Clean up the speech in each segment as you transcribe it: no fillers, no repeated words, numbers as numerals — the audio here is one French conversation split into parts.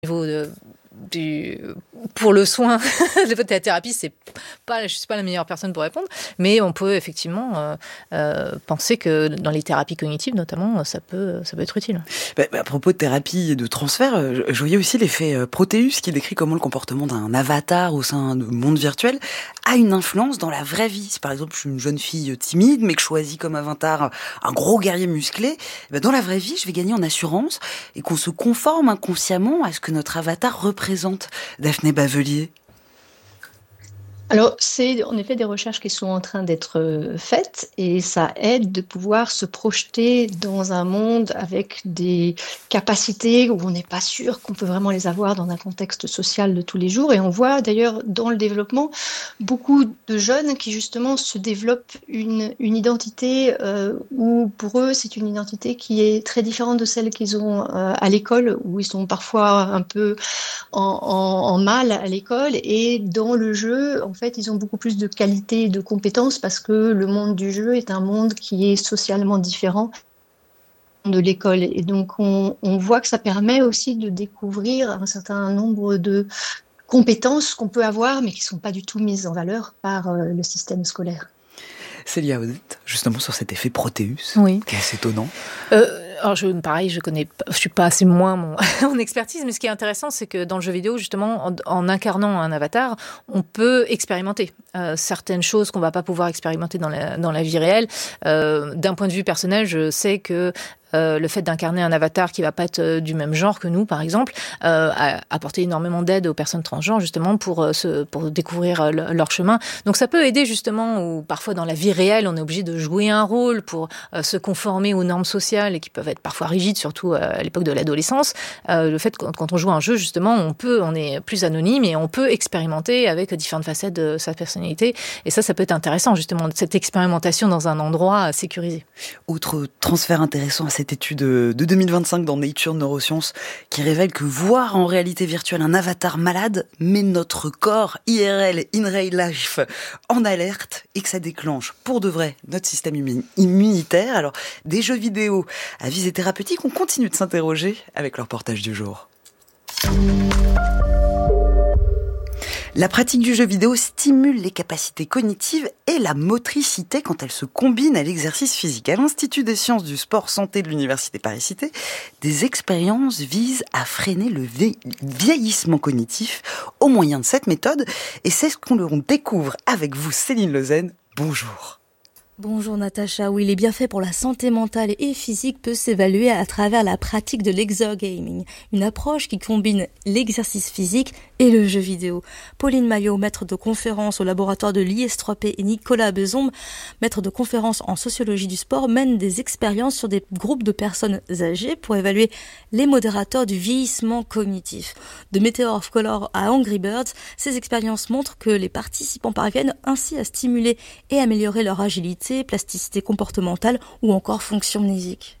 Niveau pour le soin, la thérapie, je suis pas la meilleure personne pour répondre, mais on peut effectivement penser que dans les thérapies cognitives, notamment, ça peut être utile. À propos de thérapie et de transfert, je voyais aussi l'effet Proteus qui décrit comment le comportement d'un avatar au sein du monde virtuel a une influence dans la vraie vie. Si par exemple je suis une jeune fille timide mais que je choisis comme avatar un gros guerrier musclé, dans la vraie vie je vais gagner en assurance et qu'on se conforme inconsciemment à ce que notre avatar représente. Daphné Bavelier. Alors, c'est en effet des recherches qui sont en train d'être faites et ça aide de pouvoir se projeter dans un monde avec des capacités où on n'est pas sûr qu'on peut vraiment les avoir dans un contexte social de tous les jours. Et on voit d'ailleurs dans le développement beaucoup de jeunes qui justement se développent une identité où pour eux c'est une identité qui est très différente de celle qu'ils ont à l'école, où ils sont parfois un peu en mal à l'école, et dans le jeu, en fait, ils ont beaucoup plus de qualité et de compétences parce que le monde du jeu est un monde qui est socialement différent de l'école. Et donc, on voit que ça permet aussi de découvrir un certain nombre de compétences qu'on peut avoir, mais qui ne sont pas du tout mises en valeur par le système scolaire. Célia Odette, justement sur cet effet Proteus, oui. Qui est assez étonnant. Alors je suis pas assez moins mon expertise, mais ce qui est intéressant, c'est que dans le jeu vidéo, justement, en incarnant un avatar, on peut expérimenter certaines choses qu'on va pas pouvoir expérimenter dans la vie réelle. D'un point de vue personnel, je sais que le fait d'incarner un avatar qui va pas être du même genre que nous, par exemple, a apporté énormément d'aide aux personnes transgenres, justement, pour découvrir leur chemin. Donc ça peut aider, justement, où parfois dans la vie réelle, on est obligé de jouer un rôle pour se conformer aux normes sociales et qui peuvent être parfois rigides, surtout à l'époque de l'adolescence. Le fait que quand on joue un jeu, justement, on est plus anonyme et on peut expérimenter avec différentes facettes de sa personnalité. Et ça peut être intéressant, justement, cette expérimentation dans un endroit sécurisé. Autre transfert intéressant à cette étude de 2025 dans Nature Neurosciences qui révèle que voir en réalité virtuelle un avatar malade met notre corps IRL, in real life, en alerte et que ça déclenche pour de vrai notre système immunitaire. Alors, des jeux vidéo à visée thérapeutique, on continue de s'interroger avec le reportage du jour. La pratique du jeu vidéo stimule les capacités cognitives et la motricité quand elle se combine à l'exercice physique. À l'Institut des sciences du sport santé de l'Université Paris-Cité, des expériences visent à freiner le vieillissement cognitif au moyen de cette méthode. Et c'est ce qu'on découvre avec vous, Céline Lezen. Bonjour. Bonjour Natacha, oui, les bienfaits pour la santé mentale et physique peuvent s'évaluer à travers la pratique de l'exergaming, une approche qui combine l'exercice physique et le jeu vidéo. Pauline Maillot, maître de conférence au laboratoire de l'IS3P, et Nicolas Bezombe, maître de conférence en sociologie du sport, mènent des expériences sur des groupes de personnes âgées pour évaluer les modérateurs du vieillissement cognitif. De Meteor of Color à Angry Birds, ces expériences montrent que les participants parviennent ainsi à stimuler et améliorer leur agilité, plasticité comportementale ou encore fonction mnésique.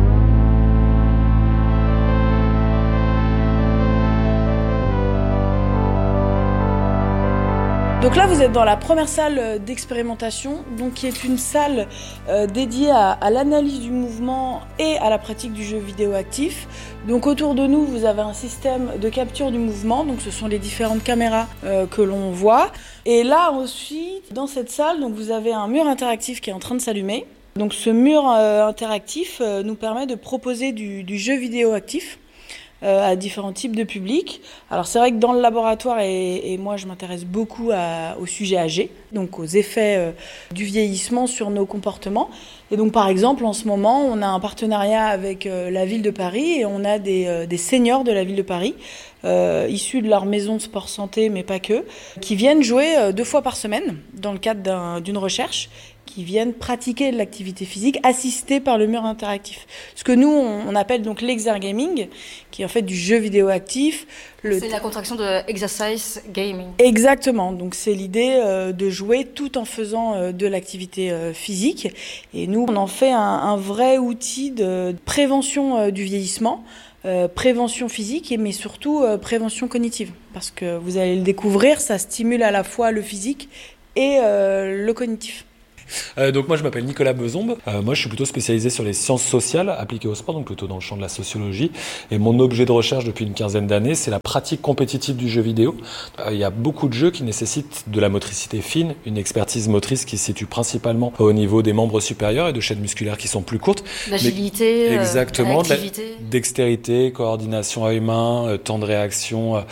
Donc là, vous êtes dans la première salle d'expérimentation, donc qui est une salle dédiée à l'analyse du mouvement et à la pratique du jeu vidéo actif. Donc autour de nous, vous avez un système de capture du mouvement, donc ce sont les différentes caméras que l'on voit. Et là ensuite, dans cette salle, donc vous avez un mur interactif qui est en train de s'allumer. Donc ce mur interactif nous permet de proposer du jeu vidéo actif à différents types de publics. Alors c'est vrai que dans le laboratoire, et moi je m'intéresse beaucoup au sujet âgé, donc aux effets du vieillissement sur nos comportements. Et donc par exemple en ce moment on a un partenariat avec la ville de Paris et on a des seniors de la ville de Paris issus de leur maison de sport santé, mais pas que, qui viennent jouer 2 fois par semaine dans le cadre d'une recherche, qui viennent pratiquer de l'activité physique assistée par le mur interactif. Ce que nous, on appelle donc l'exergaming, qui est en fait du jeu vidéo actif. C'est la contraction de exercise gaming. Exactement, donc c'est l'idée de jouer tout en faisant de l'activité physique. Et nous, on en fait un vrai outil de prévention du vieillissement, prévention physique, mais surtout prévention cognitive. Parce que vous allez le découvrir, ça stimule à la fois le physique et le cognitif. Donc moi je m'appelle Nicolas Bezombe, moi je suis plutôt spécialisé sur les sciences sociales appliquées au sport, donc plutôt dans le champ de la sociologie, et mon objet de recherche depuis une quinzaine d'années c'est la pratique compétitive du jeu vidéo. Il y a beaucoup de jeux qui nécessitent de la motricité fine, une expertise motrice qui se situe principalement au niveau des membres supérieurs et de chaînes musculaires qui sont plus courtes. L'agilité, exactement, l'activité. Dextérité, coordination œil-main, temps de réaction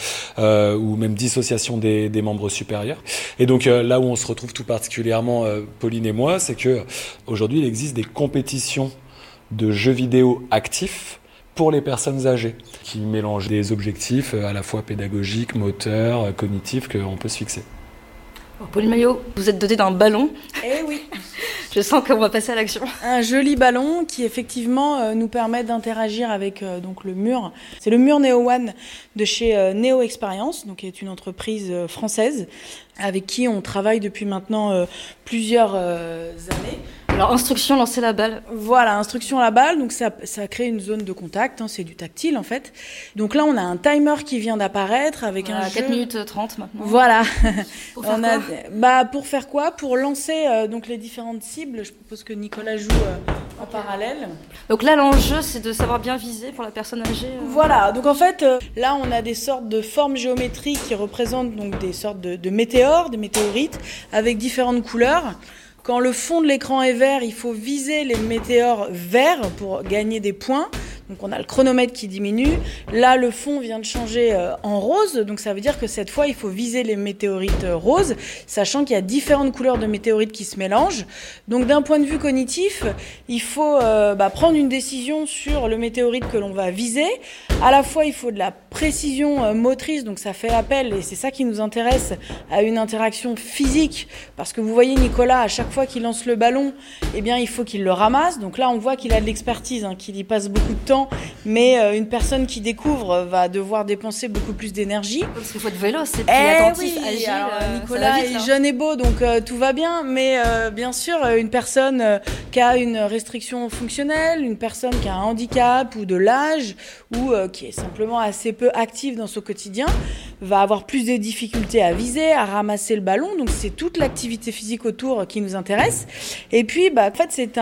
ou même dissociation des membres supérieurs. Et donc là où on se retrouve tout particulièrement, Pauline et moi, c'est que aujourd'hui il existe des compétitions de jeux vidéo actifs pour les personnes âgées, qui mélangent des objectifs à la fois pédagogiques, moteurs, cognitifs qu'on peut se fixer. Pauline Maillot, vous êtes dotée d'un ballon. Eh oui. Je sens qu'on va passer à l'action. Un joli ballon qui effectivement nous permet d'interagir avec donc le mur. C'est le mur Neo One de chez Neo Experience, donc qui est une entreprise française avec qui on travaille depuis maintenant plusieurs années. Alors, instruction, lancer la balle. Voilà, instruction à la balle, donc ça crée une zone de contact, c'est du tactile en fait. Donc là, on a un timer qui vient d'apparaître avec un jeu... 4 minutes 30 maintenant. Voilà. Pour faire quoi ? Pour faire quoi ? Pour lancer donc les différentes cibles. Je propose que Nicolas joue en parallèle. Donc là, l'enjeu, c'est de savoir bien viser pour la personne âgée. Voilà, donc en fait, là, on a des sortes de formes géométriques qui représentent donc des sortes de météores, des météorites, avec différentes couleurs. Quand le fond de l'écran est vert, il faut viser les météores verts pour gagner des points. Donc on a le chronomètre qui diminue. Là, le fond vient de changer en rose. Donc ça veut dire que cette fois, il faut viser les météorites roses, sachant qu'il y a différentes couleurs de météorites qui se mélangent. Donc d'un point de vue cognitif, il faut prendre une décision sur le météorite que l'on va viser. À la fois, il faut de la précision motrice. Donc ça fait appel, et c'est ça qui nous intéresse, à une interaction physique. Parce que vous voyez Nicolas, à chaque fois qu'il lance le ballon, eh bien, il faut qu'il le ramasse. Donc là, on voit qu'il a de l'expertise, qu'il y passe beaucoup de temps. Mais une personne qui découvre va devoir dépenser beaucoup plus d'énergie. Parce qu'il faut être véloce, c'est plus attentif, agile. Alors, Nicolas est jeune et beau, donc tout va bien. Mais bien sûr, une personne qui a une restriction fonctionnelle, une personne qui a un handicap ou de l'âge, ou qui est simplement assez peu active dans son quotidien, va avoir plus de difficultés à viser, à ramasser le ballon. Donc c'est toute l'activité physique autour qui nous intéresse. Et puis, en fait, c'est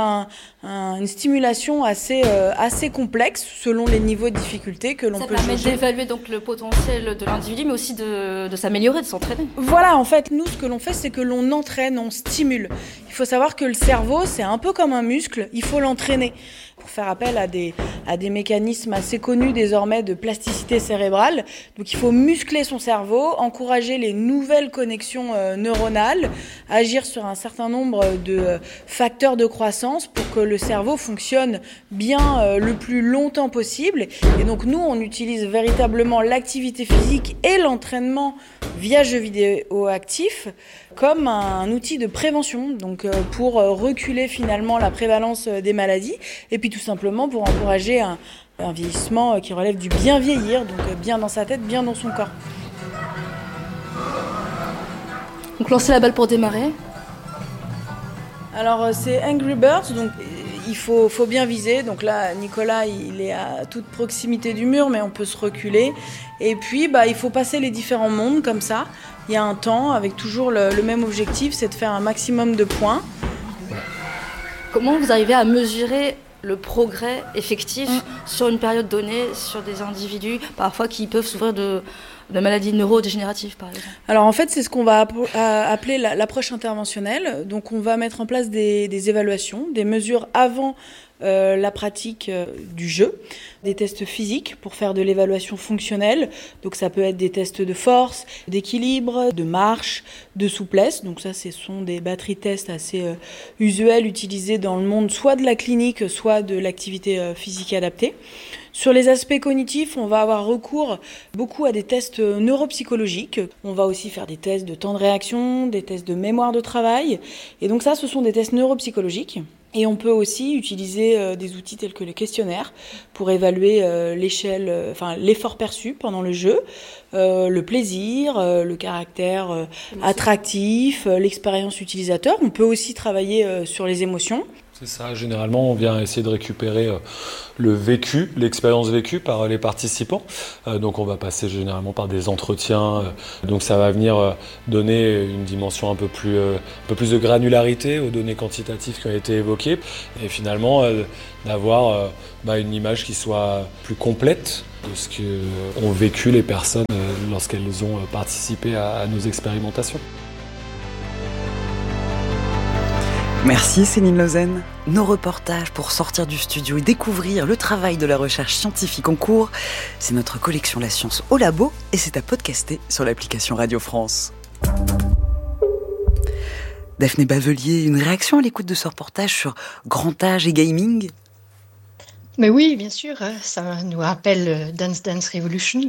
une stimulation assez complexe selon les niveaux de difficulté que l'on peut jauger. Ça permet jauger. d'évaluer donc le potentiel de l'individu, mais aussi de s'améliorer, de s'entraîner. Voilà, en fait, nous, ce que l'on fait, c'est que l'on entraîne, on stimule. Il faut savoir que le cerveau, c'est un peu comme un muscle, il faut l'entraîner. Pour faire appel à des mécanismes assez connus désormais de plasticité cérébrale. Donc il faut muscler son cerveau, encourager les nouvelles connexions neuronales, agir sur un certain nombre de facteurs de croissance pour que le cerveau fonctionne bien le plus longtemps possible. Et donc nous, on utilise véritablement l'activité physique et l'entraînement via jeux vidéo actifs comme un outil de prévention, donc pour reculer finalement la prévalence des maladies, et puis tout simplement pour encourager un vieillissement qui relève du bien vieillir, donc bien dans sa tête, bien dans son corps. Donc lancer la balle pour démarrer. Alors c'est Angry Birds, donc il faut bien viser. Donc là, Nicolas, il est à toute proximité du mur, mais on peut se reculer. Et puis, il faut passer les différents mondes comme ça. Il y a un temps avec toujours le même objectif, c'est de faire un maximum de points. Comment vous arrivez à mesurer le progrès effectif sur une période donnée, sur des individus parfois qui peuvent souffrir de maladies neurodégénératives, par exemple? Alors en fait, c'est ce qu'on va appeler l'approche interventionnelle. Donc on va mettre en place des évaluations, des mesures avant la pratique du jeu, des tests physiques pour faire de l'évaluation fonctionnelle. Donc ça peut être des tests de force, d'équilibre, de marche, de souplesse. Donc ça, ce sont des batteries tests assez usuelles utilisées dans le monde soit de la clinique, soit de l'activité physique adaptée. Sur les aspects cognitifs, on va avoir recours beaucoup à des tests neuropsychologiques. On va aussi faire des tests de temps de réaction, des tests de mémoire de travail. Et donc ça, ce sont des tests neuropsychologiques. Et on peut aussi utiliser des outils tels que le questionnaire pour évaluer l'effort perçu pendant le jeu, le plaisir, le caractère attractif, l'expérience utilisateur. On peut aussi travailler sur les émotions. C'est ça, généralement on vient essayer de récupérer le vécu, l'expérience vécue par les participants. Donc on va passer généralement par des entretiens. Donc ça va venir donner une dimension un peu plus de granularité aux données quantitatives qui ont été évoquées. Et finalement d'avoir une image qui soit plus complète de ce qu'ont vécu les personnes lorsqu'elles ont participé à nos expérimentations. Merci Céline Lausanne. Nos reportages pour sortir du studio et découvrir le travail de la recherche scientifique en cours, c'est notre collection La Science au Labo et c'est à podcaster sur l'application Radio France. Daphné Bavelier, une réaction à l'écoute de ce reportage sur grand âge et gaming ? Mais oui, bien sûr, ça nous rappelle Dance Dance Revolution,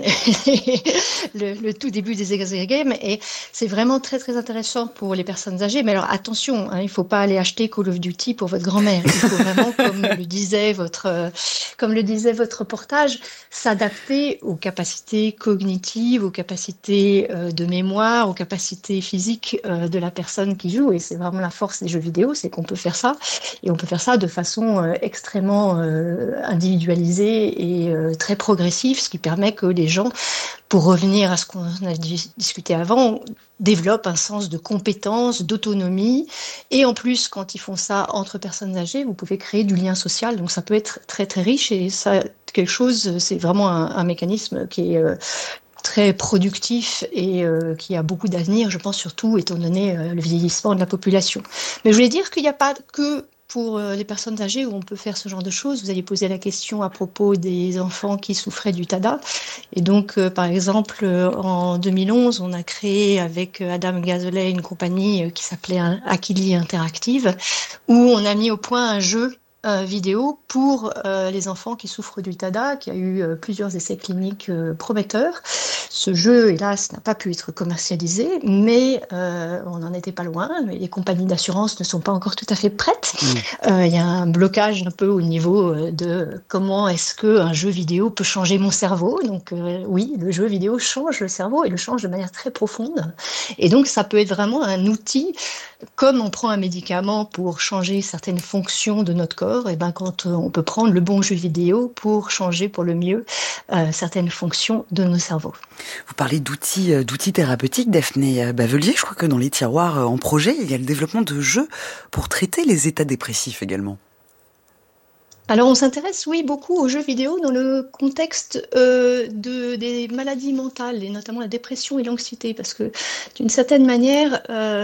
le tout début des Exercise Games, et c'est vraiment très très intéressant pour les personnes âgées. Mais alors attention, il ne faut pas aller acheter Call of Duty pour votre grand-mère. Il faut vraiment, comme le disait votre reportage, s'adapter aux capacités cognitives, aux capacités de mémoire, aux capacités physiques de la personne qui joue. Et c'est vraiment la force des jeux vidéo, c'est qu'on peut faire ça, et on peut faire ça de façon extrêmement individualisé et très progressif, ce qui permet que les gens, pour revenir à ce qu'on a discuté avant, développent un sens de compétence, d'autonomie. Et en plus, quand ils font ça entre personnes âgées, vous pouvez créer du lien social. Donc ça peut être très très riche et ça, quelque chose, c'est vraiment un mécanisme qui est très productif et qui a beaucoup d'avenir, je pense, surtout étant donné le vieillissement de la population. Mais je voulais dire qu'il n'y a pas que pour les personnes âgées où on peut faire ce genre de choses. Vous allez poser la question à propos des enfants qui souffraient du TADA. Et donc, par exemple, en 2011, on a créé avec Adam Gazolet une compagnie qui s'appelait Akili Interactive, où on a mis au point un jeu vidéo pour les enfants qui souffrent du TADA, qui a eu plusieurs essais cliniques prometteurs. Ce jeu, hélas, n'a pas pu être commercialisé, mais on n'en était pas loin. Les compagnies d'assurance ne sont pas encore tout à fait prêtes. Il y a un blocage un peu au niveau de comment est-ce qu'un jeu vidéo peut changer mon cerveau. Donc oui, le jeu vidéo change le cerveau et le change de manière très profonde. Et donc ça peut être vraiment un outil, comme on prend un médicament pour changer certaines fonctions de notre corps, et ben quand on peut prendre le bon jeu vidéo pour changer pour le mieux certaines fonctions de nos cerveaux. Vous parlez d'outils thérapeutiques, Daphné Bavelier. Je crois que dans les tiroirs en projet, il y a le développement de jeux pour traiter les états dépressifs également. Alors on s'intéresse, oui, beaucoup aux jeux vidéo dans le contexte des maladies mentales, et notamment la dépression et l'anxiété, parce que d'une certaine manière,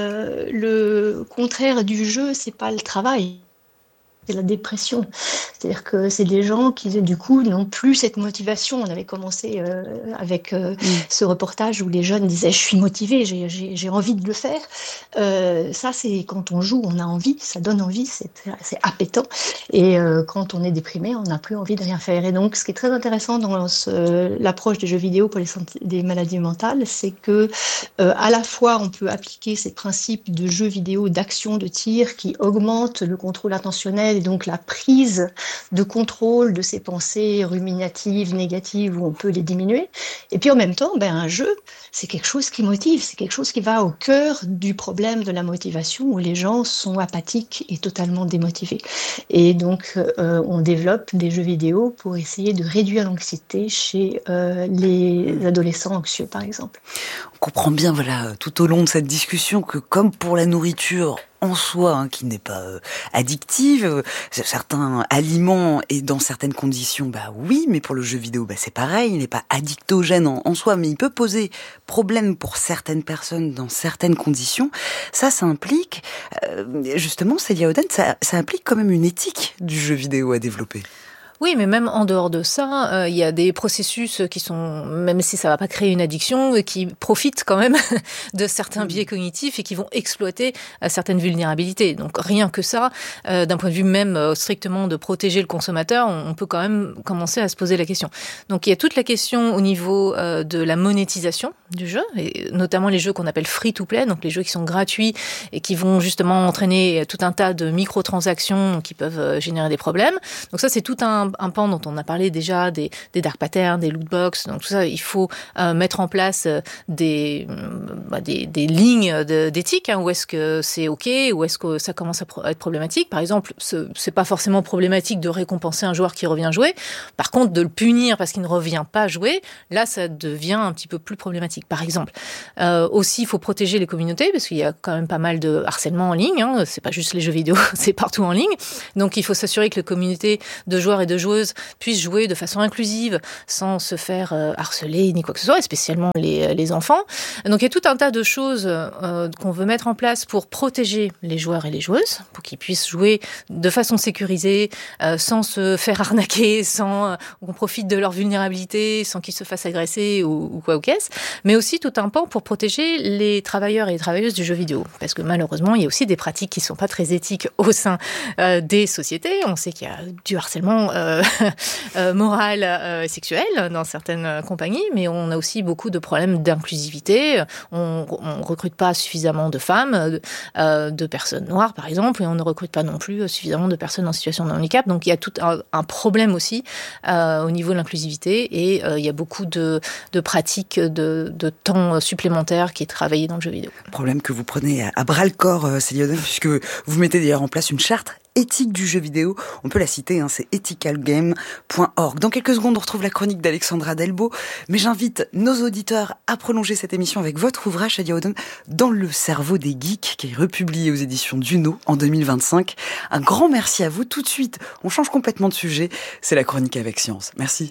le contraire du jeu, c'est pas le travail. C'est la dépression. C'est-à-dire que c'est des gens qui, du coup, n'ont plus cette motivation. On avait commencé avec ce reportage où les jeunes disaient « je suis motivé, j'ai envie de le faire ». Ça, c'est quand on joue, on a envie, ça donne envie, c'est appétant. Et quand on est déprimé, on n'a plus envie de rien faire. Et donc, ce qui est très intéressant dans l'approche des jeux vidéo pour des maladies mentales, c'est que à la fois, on peut appliquer ces principes de jeux vidéo, d'action, de tir, qui augmentent le contrôle attentionnel et donc la prise de contrôle de ces pensées ruminatives, négatives, où on peut les diminuer. Et puis en même temps, un jeu, c'est quelque chose qui motive, c'est quelque chose qui va au cœur du problème de la motivation, où les gens sont apathiques et totalement démotivés. Et donc, on développe des jeux vidéo pour essayer de réduire l'anxiété chez les adolescents anxieux, par exemple. On comprend bien, tout au long de cette discussion, que comme pour la nourriture en soi, qui n'est pas addictive, certains aliments et dans certaines conditions, oui, mais pour le jeu vidéo, c'est pareil, il n'est pas addictogène en soi, mais il peut poser problème pour certaines personnes dans certaines conditions. Ça implique, justement, Célia Oden, ça implique quand même une éthique du jeu vidéo à développer. Oui, mais même en dehors de ça, il y a des processus qui sont, même si ça va pas créer une addiction, qui profitent quand même de certains biais cognitifs et qui vont exploiter certaines vulnérabilités. Donc rien que ça, d'un point de vue même strictement de protéger le consommateur, on peut quand même commencer à se poser la question. Donc il y a toute la question au niveau de la monétisation du jeu, et notamment les jeux qu'on appelle free-to-play, donc les jeux qui sont gratuits et qui vont justement entraîner tout un tas de microtransactions qui peuvent générer des problèmes. Donc ça, c'est tout un un pan dont on a parlé déjà, des dark patterns, des lootbox. Donc tout ça, il faut mettre en place des lignes d'éthique. Où est-ce que c'est OK, où est-ce que ça commence à être problématique. Par exemple, c'est pas forcément problématique de récompenser un joueur qui revient jouer. Par contre, de le punir parce qu'il ne revient pas jouer, là, ça devient un petit peu plus problématique. Par exemple, aussi, il faut protéger les communautés parce qu'il y a quand même pas mal de harcèlement en ligne. C'est pas juste les jeux vidéo, c'est partout en ligne. Donc, il faut s'assurer que les communautés de joueurs et de joueuses puissent jouer de façon inclusive sans se faire harceler ni quoi que ce soit, et spécialement les enfants. Donc, il y a tout un tas de choses qu'on veut mettre en place pour protéger les joueurs et les joueuses, pour qu'ils puissent jouer de façon sécurisée, sans se faire arnaquer, sans qu'on profite de leur vulnérabilité, sans qu'ils se fassent agresser ou quoi ou qu'est-ce, mais aussi tout un pan pour protéger les travailleurs et les travailleuses du jeu vidéo. Parce que malheureusement, il y a aussi des pratiques qui ne sont pas très éthiques au sein des sociétés. On sait qu'il y a du harcèlement moral et sexuel dans certaines compagnies, mais on a aussi beaucoup de problèmes d'inclusivité. On recrute pas suffisamment de femmes, de personnes noires par exemple, et on ne recrute pas non plus suffisamment de personnes en situation de handicap. Donc il y a tout un problème aussi au niveau de l'inclusivité, et il y a beaucoup de pratiques de temps supplémentaire qui est travaillé dans le jeu vidéo. Problème que vous prenez à bras-le-corps, Célie Oden, puisque vous mettez d'ailleurs en place une charte éthique du jeu vidéo. On peut la citer, c'est ethicalgame.org. Dans quelques secondes, on retrouve la chronique d'Alexandra Delbo, mais j'invite nos auditeurs à prolonger cette émission avec votre ouvrage, Célie Oden, Dans le cerveau des geeks, qui est republié aux éditions Duno en 2025. Un grand merci à vous. Tout de suite, on change complètement de sujet. C'est la chronique avec Science. Merci.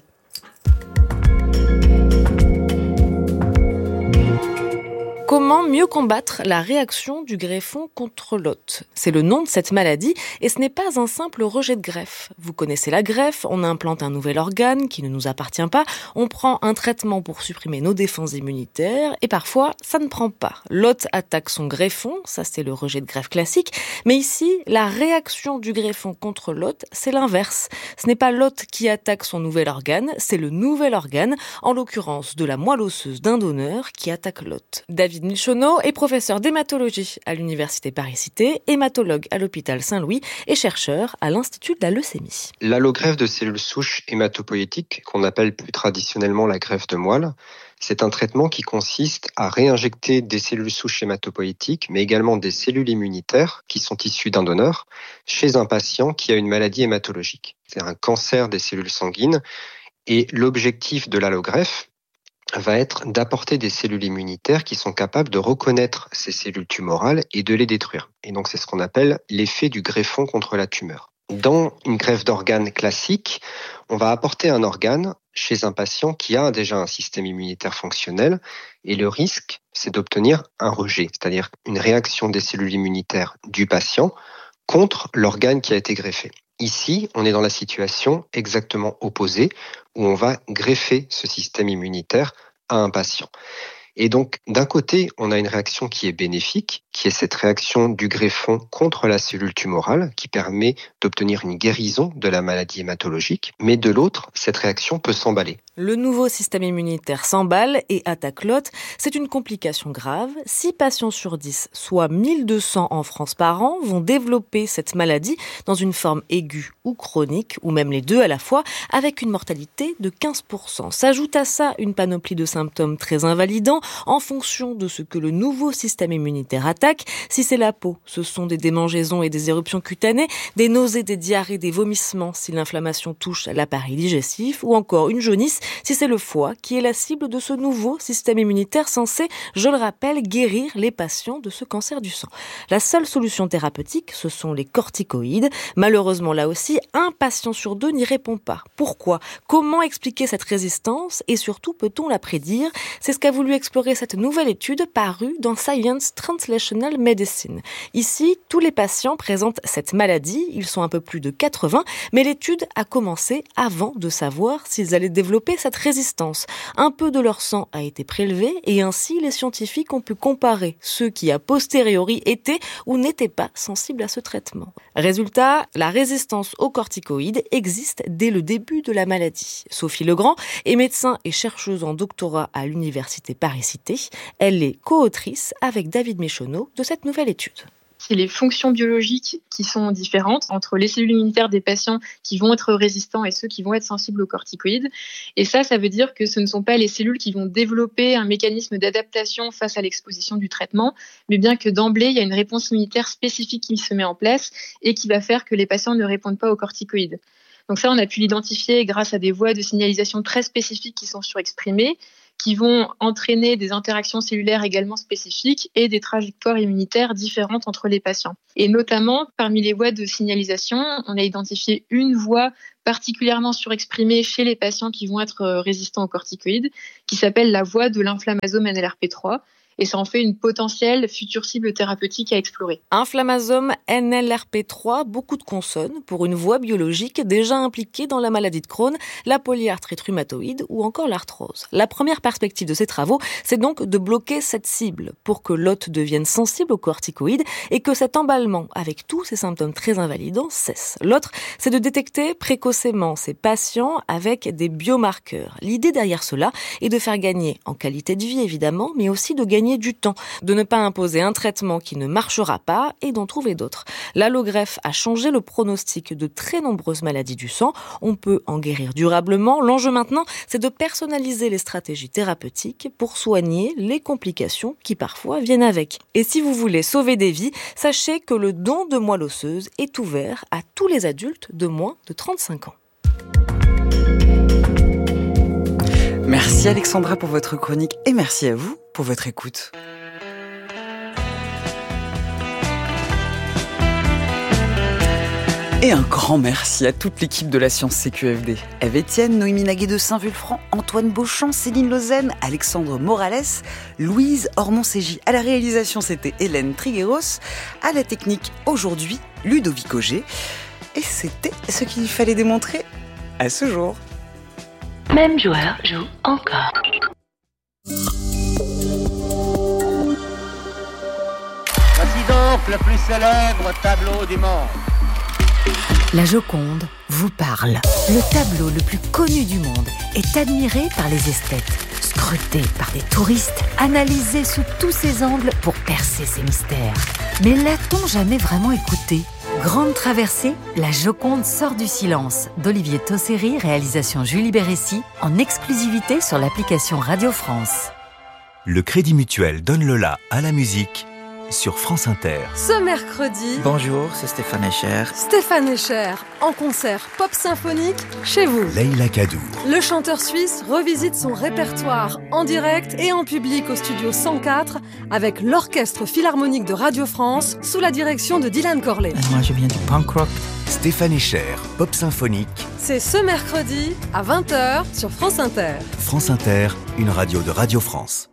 Comment mieux combattre la réaction du greffon contre l'hôte ? C'est le nom de cette maladie et ce n'est pas un simple rejet de greffe. Vous connaissez la greffe, on implante un nouvel organe qui ne nous appartient pas, on prend un traitement pour supprimer nos défenses immunitaires et parfois ça ne prend pas. L'hôte attaque son greffon, ça c'est le rejet de greffe classique, mais ici la réaction du greffon contre l'hôte c'est l'inverse. Ce n'est pas l'hôte qui attaque son nouvel organe, c'est le nouvel organe, en l'occurrence de la moelle osseuse d'un donneur qui attaque l'hôte. David Michonneau est professeur d'hématologie à l'université Paris-Cité, hématologue à l'hôpital Saint-Louis et chercheur à l'Institut de la leucémie. L'allogreffe de cellules souches hématopoïétiques, qu'on appelle plus traditionnellement la greffe de moelle, c'est un traitement qui consiste à réinjecter des cellules souches hématopoïétiques, mais également des cellules immunitaires qui sont issues d'un donneur, chez un patient qui a une maladie hématologique. C'est un cancer des cellules sanguines, et l'objectif de l'allogreffe va être d'apporter des cellules immunitaires qui sont capables de reconnaître ces cellules tumorales et de les détruire. Et donc c'est ce qu'on appelle l'effet du greffon contre la tumeur. Dans une greffe d'organe classique, on va apporter un organe chez un patient qui a déjà un système immunitaire fonctionnel, et le risque, c'est d'obtenir un rejet, c'est-à-dire une réaction des cellules immunitaires du patient contre l'organe qui a été greffé. Ici, on est dans la situation exactement opposée, où on va greffer ce système immunitaire à un patient. Et donc, d'un côté, on a une réaction qui est bénéfique, qui est cette réaction du greffon contre la cellule tumorale, qui permet d'obtenir une guérison de la maladie hématologique. Mais de l'autre, cette réaction peut s'emballer. Le nouveau système immunitaire s'emballe et attaque l'hôte. C'est une complication grave. 6 patients sur 10, soit 1200 en France par an, vont développer cette maladie dans une forme aiguë ou chronique, ou même les deux à la fois, avec une mortalité de 15%. S'ajoute à ça une panoplie de symptômes très invalidants en fonction de ce que le nouveau système immunitaire attaque. Si c'est la peau, ce sont des démangeaisons et des éruptions cutanées, des nausées, des diarrhées, des vomissements si l'inflammation touche l'appareil digestif, ou encore une jaunisse si c'est le foie qui est la cible de ce nouveau système immunitaire censé, je le rappelle, guérir les patients de ce cancer du sang. La seule solution thérapeutique, ce sont les corticoïdes. Malheureusement, là aussi, un patient sur 2 n'y répond pas. Pourquoi ? Comment expliquer cette résistance et surtout, peut-on la prédire ? C'est ce qu'a voulu explorer cette nouvelle étude parue dans Science Translational Medicine. Ici, tous les patients présentent cette maladie, ils sont un peu plus de 80, mais l'étude a commencé avant de savoir s'ils allaient développer cette résistance. Un peu de leur sang a été prélevé et ainsi les scientifiques ont pu comparer ceux qui a posteriori étaient ou n'étaient pas sensibles à ce traitement. Résultat, la résistance aux corticoïdes existe dès le début de la maladie. Sophie Legrand est médecin et chercheuse en doctorat à l'université Paris-Cité. Elle est co-autrice avec David Michonneau de cette nouvelle étude. c'est les fonctions biologiques qui sont différentes entre les cellules immunitaires des patients qui vont être résistants et ceux qui vont être sensibles aux corticoïdes. Et ça veut dire que ce ne sont pas les cellules qui vont développer un mécanisme d'adaptation face à l'exposition du traitement, mais bien que d'emblée, il y a une réponse immunitaire spécifique qui se met en place et qui va faire que les patients ne répondent pas aux corticoïdes. Donc ça, on a pu l'identifier grâce à des voies de signalisation très spécifiques qui sont surexprimées, qui vont entraîner des interactions cellulaires également spécifiques et des trajectoires immunitaires différentes entre les patients. Et notamment, parmi les voies de signalisation, on a identifié une voie particulièrement surexprimée chez les patients qui vont être résistants aux corticoïdes, qui s'appelle la voie de l'inflammasome NLRP3. Et ça en fait une potentielle future cible thérapeutique à explorer. Inflammasome NLRP3, beaucoup de consonnes pour une voie biologique déjà impliquée dans la maladie de Crohn, la polyarthrite rhumatoïde ou encore l'arthrose. La première perspective de ces travaux, c'est donc de bloquer cette cible pour que l'hôte devienne sensible aux corticoïdes et que cet emballement, avec tous ces symptômes très invalidants, cesse. L'autre, c'est de détecter précocement ces patients avec des biomarqueurs. L'idée derrière cela est de faire gagner en qualité de vie évidemment, mais aussi de gagner du temps, de ne pas imposer un traitement qui ne marchera pas et d'en trouver d'autres. L'allogreffe a changé le pronostic de très nombreuses maladies du sang. On peut en guérir durablement. L'enjeu maintenant, c'est de personnaliser les stratégies thérapeutiques pour soigner les complications qui parfois viennent avec. Et si vous voulez sauver des vies, sachez que le don de moelle osseuse est ouvert à tous les adultes de moins de 35 ans. Merci Alexandra pour votre chronique et merci à vous pour votre écoute. Et un grand merci à toute l'équipe de la Science CQFD. Ève Etienne, Noémie Naguet de Saint-Vulfranc, Antoine Beauchamp, Céline Lausanne, Alexandre Morales, Louise Ormond-Ségy. À la réalisation, c'était Hélène Trigueros. À la technique, aujourd'hui, Ludovic Auger. Et c'était ce qu'il fallait démontrer à ce jour. Même joueur joue encore. Voici donc le plus célèbre tableau du monde. La Joconde vous parle. Le tableau le plus connu du monde est admiré par les esthètes, scruté par des touristes, analysé sous tous ses angles pour percer ses mystères. Mais l'a-t-on jamais vraiment écouté ? Grande traversée, La Joconde sort du silence d'Olivier Tosseri, réalisation Julie Bérécy, en exclusivité sur l'application Radio France. Le Crédit Mutuel donne le la à la musique sur France Inter. Ce mercredi... Bonjour, c'est Stéphane Escher. Stéphane Escher, en concert pop symphonique chez vous. Leïla Kadour. Le chanteur suisse revisite son répertoire en direct et en public au studio 104 avec l'Orchestre Philharmonique de Radio France sous la direction de Dylan Corley. Moi, je viens du punk rock. Stéphane Escher, pop symphonique. C'est ce mercredi à 20h sur France Inter. France Inter, une radio de Radio France.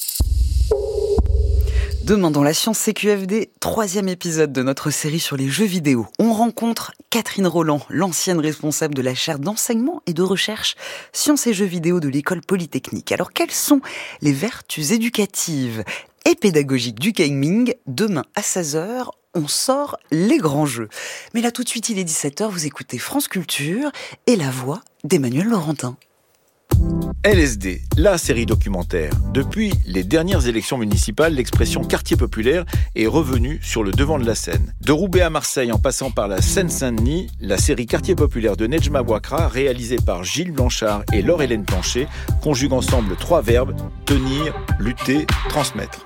Demain dans la Science CQFD, 3e épisode de notre série sur les jeux vidéo. On rencontre Catherine Roland, l'ancienne responsable de la chaire d'enseignement et de recherche Sciences et jeux vidéo de l'École Polytechnique. Alors quelles sont les vertus éducatives et pédagogiques du gaming ? Demain à 16h, on sort les grands jeux. Mais là tout de suite, il est 17h, vous écoutez France Culture et la voix d'Emmanuel Laurentin. LSD, la série documentaire. Depuis les dernières élections municipales, l'expression quartier populaire est revenue sur le devant de la scène. De Roubaix à Marseille en passant par la Seine-Saint-Denis, la série Quartier populaire de Nedjma Bouakra, réalisée par Gilles Blanchard et Laure-Hélène Plancher, conjugue ensemble 3 verbes: tenir, lutter, transmettre.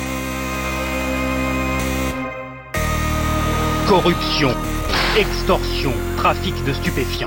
Corruption, extorsion, trafic de stupéfiants.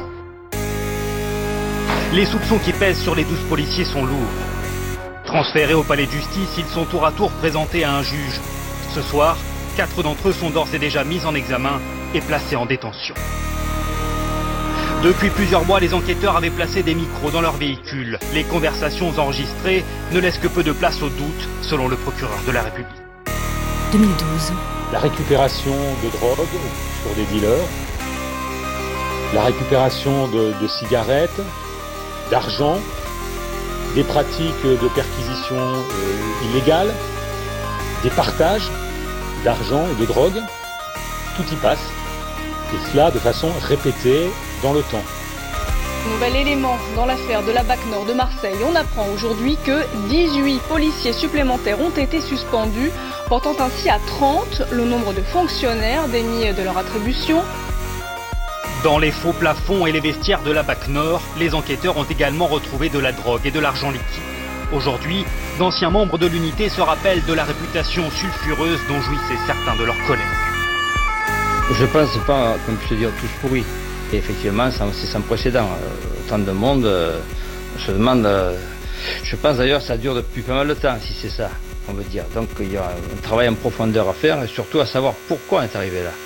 Les soupçons qui pèsent sur les 12 policiers sont lourds. Transférés au palais de justice, ils sont tour à tour présentés à un juge. Ce soir, 4 d'entre eux sont d'ores et déjà mis en examen et placés en détention. Depuis plusieurs mois, les enquêteurs avaient placé des micros dans leurs véhicules. Les conversations enregistrées ne laissent que peu de place au doute, selon le procureur de la République. 2012. La récupération de drogue sur des dealers, la récupération de cigarettes, d'argent, des pratiques de perquisition illégales, des partages d'argent et de drogue, tout y passe, et cela de façon répétée dans le temps. Nouvel élément dans l'affaire de la BAC Nord de Marseille. On apprend aujourd'hui que 18 policiers supplémentaires ont été suspendus, portant ainsi à 30 le nombre de fonctionnaires démis de leur attribution. Dans les faux plafonds et les vestiaires de la BAC Nord, les enquêteurs ont également retrouvé de la drogue et de l'argent liquide. Aujourd'hui, d'anciens membres de l'unité se rappellent de la réputation sulfureuse dont jouissaient certains de leurs collègues. Je pense pas qu'on puisse dire tous pourris. Et effectivement, c'est sans précédent. Autant de monde, on se demande... je pense d'ailleurs que ça dure depuis pas mal de temps, si c'est ça, on veut dire. Donc il y a un travail en profondeur à faire et surtout à savoir pourquoi on est arrivé là.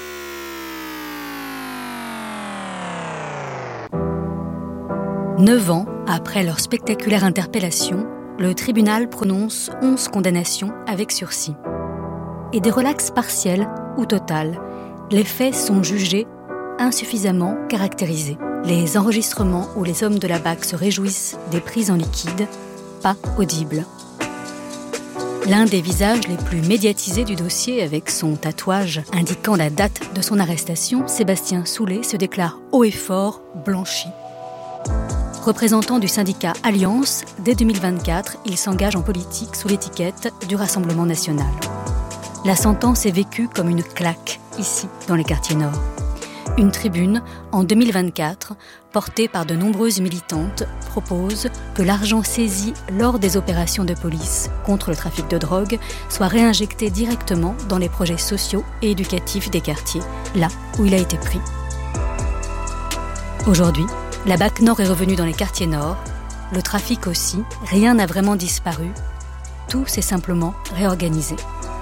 Neuf ans après leur spectaculaire interpellation, le tribunal prononce 11 condamnations avec sursis. Et des relaxes partiels ou totales. Les faits sont jugés insuffisamment caractérisés. Les enregistrements où les hommes de la BAC se réjouissent des prises en liquide, pas audibles. L'un des visages les plus médiatisés du dossier, avec son tatouage indiquant la date de son arrestation, Sébastien Soulet se déclare haut et fort blanchi. Représentant du syndicat Alliance, dès 2024, il s'engage en politique sous l'étiquette du Rassemblement national. La sentence est vécue comme une claque, ici, dans les quartiers nord. Une tribune, en 2024, portée par de nombreuses militantes, propose que l'argent saisi lors des opérations de police contre le trafic de drogue soit réinjecté directement dans les projets sociaux et éducatifs des quartiers, là où il a été pris. Aujourd'hui, la BAC Nord est revenue dans les quartiers nord, le trafic aussi, rien n'a vraiment disparu, tout s'est simplement réorganisé.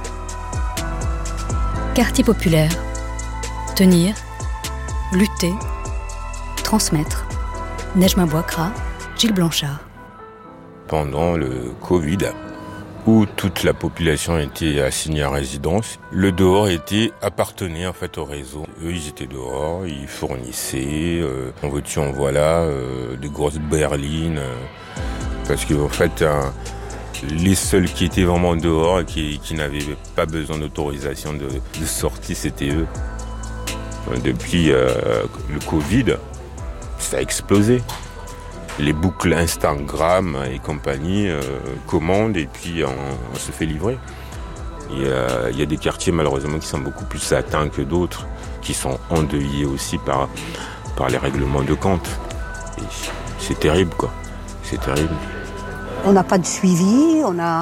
Quartier populaire, tenir, lutter, transmettre. Nejma Bouakra, Gilles Blanchard. Pendant le Covid, où toute la population était assignée à résidence, le dehors appartenait en fait au réseau. Eux, ils étaient dehors, ils fournissaient, en veux-tu, en voilà, de grosses berlines, parce que en fait, les seuls qui étaient vraiment dehors et qui n'avaient pas besoin d'autorisation de sortie, c'était eux. Depuis le Covid, ça a explosé. Les boucles Instagram et compagnie commandent et puis on se fait livrer. Il y a des quartiers malheureusement qui sont beaucoup plus atteints que d'autres, qui sont endeuillés aussi par les règlements de compte. Et c'est terrible, quoi. C'est terrible. On n'a pas de suivi,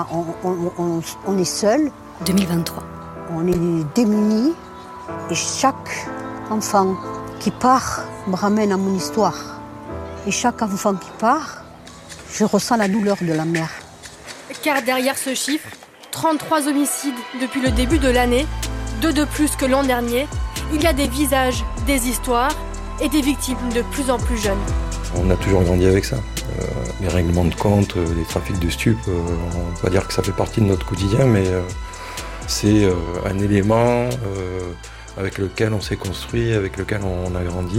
on est seul. 2023. On est démunis et chaque enfant qui part me ramène à mon histoire. Et chaque enfant qui part, je ressens la douleur de la mère. Car derrière ce chiffre, 33 homicides depuis le début de l'année, 2 de plus que l'an dernier, il y a des visages, des histoires et des victimes de plus en plus jeunes. On a toujours grandi avec ça. Les règlements de compte, les trafics de stupes, on ne peut pas dire que ça fait partie de notre quotidien, mais c'est un élément avec lequel on s'est construit, avec lequel on a grandi.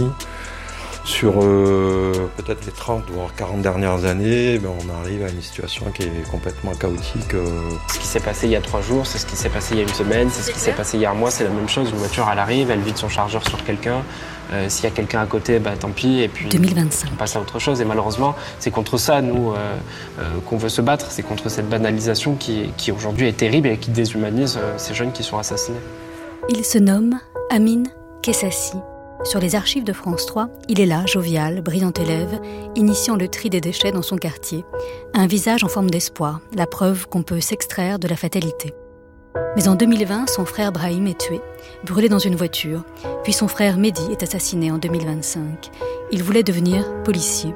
Sur peut-être les 30 voire 40 dernières années, on arrive à une situation qui est complètement chaotique. Ce qui s'est passé il y a 3 jours, c'est ce qui s'est passé il y a une semaine, c'est ce qui s'est passé il y a un mois, c'est la même chose. Une voiture, elle arrive, elle vide son chargeur sur quelqu'un. S'il y a quelqu'un à côté, tant pis, et puis 2025. On passe à autre chose. Et malheureusement, c'est contre ça, nous, qu'on veut se battre. C'est contre cette banalisation qui aujourd'hui est terrible et qui déshumanise ces jeunes qui sont assassinés. Il se nomme Amin Kessassi. Sur les archives de France 3, il est là, jovial, brillant élève, initiant le tri des déchets dans son quartier. Un visage en forme d'espoir, la preuve qu'on peut s'extraire de la fatalité. Mais en 2020, son frère Brahim est tué, brûlé dans une voiture. Puis son frère Mehdi est assassiné en 2025. Il voulait devenir policier.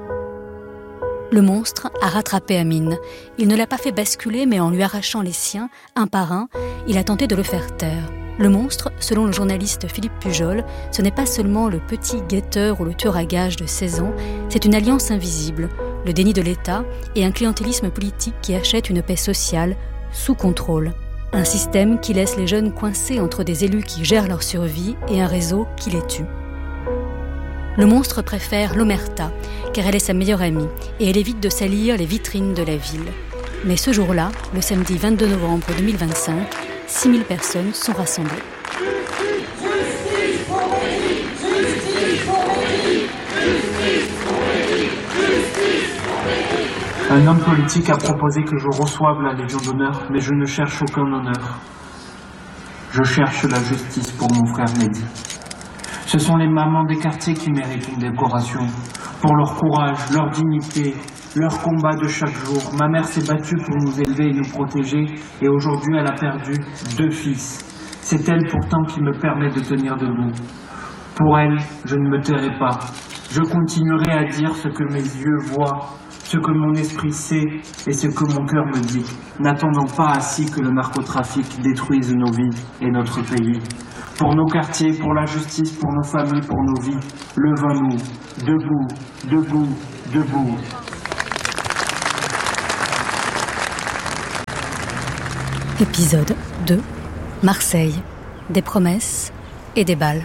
Le monstre a rattrapé Amin. Il ne l'a pas fait basculer, mais en lui arrachant les siens, un par un, il a tenté de le faire taire. Le monstre, selon le journaliste Philippe Pujol, ce n'est pas seulement le petit guetteur ou le tueur à gages de 16 ans, c'est une alliance invisible, le déni de l'État et un clientélisme politique qui achète une paix sociale sous contrôle. Un système qui laisse les jeunes coincés entre des élus qui gèrent leur survie et un réseau qui les tue. Le monstre préfère l'omerta, car elle est sa meilleure amie et elle évite de salir les vitrines de la ville. Mais ce jour-là, le samedi 22 novembre 2025, 6000 personnes sont rassemblées. Un homme politique a proposé que je reçoive la Légion d'honneur, mais je ne cherche aucun honneur. Je cherche la justice pour mon frère Mehdi. Ce sont les mamans des quartiers qui méritent une décoration. Pour leur courage, leur dignité, leur combat de chaque jour. Ma mère s'est battue pour nous élever et nous protéger, et aujourd'hui elle a perdu 2 fils. C'est elle pourtant qui me permet de tenir debout. Pour elle, je ne me tairai pas. Je continuerai à dire ce que mes yeux voient, ce que mon esprit sait et ce que mon cœur me dit, n'attendant pas assis que le narcotrafic détruise nos vies et notre pays. Pour nos quartiers, pour la justice, pour nos familles, pour nos vies, levons-nous, debout, debout, debout. Épisode 2. Marseille. Des promesses et des balles.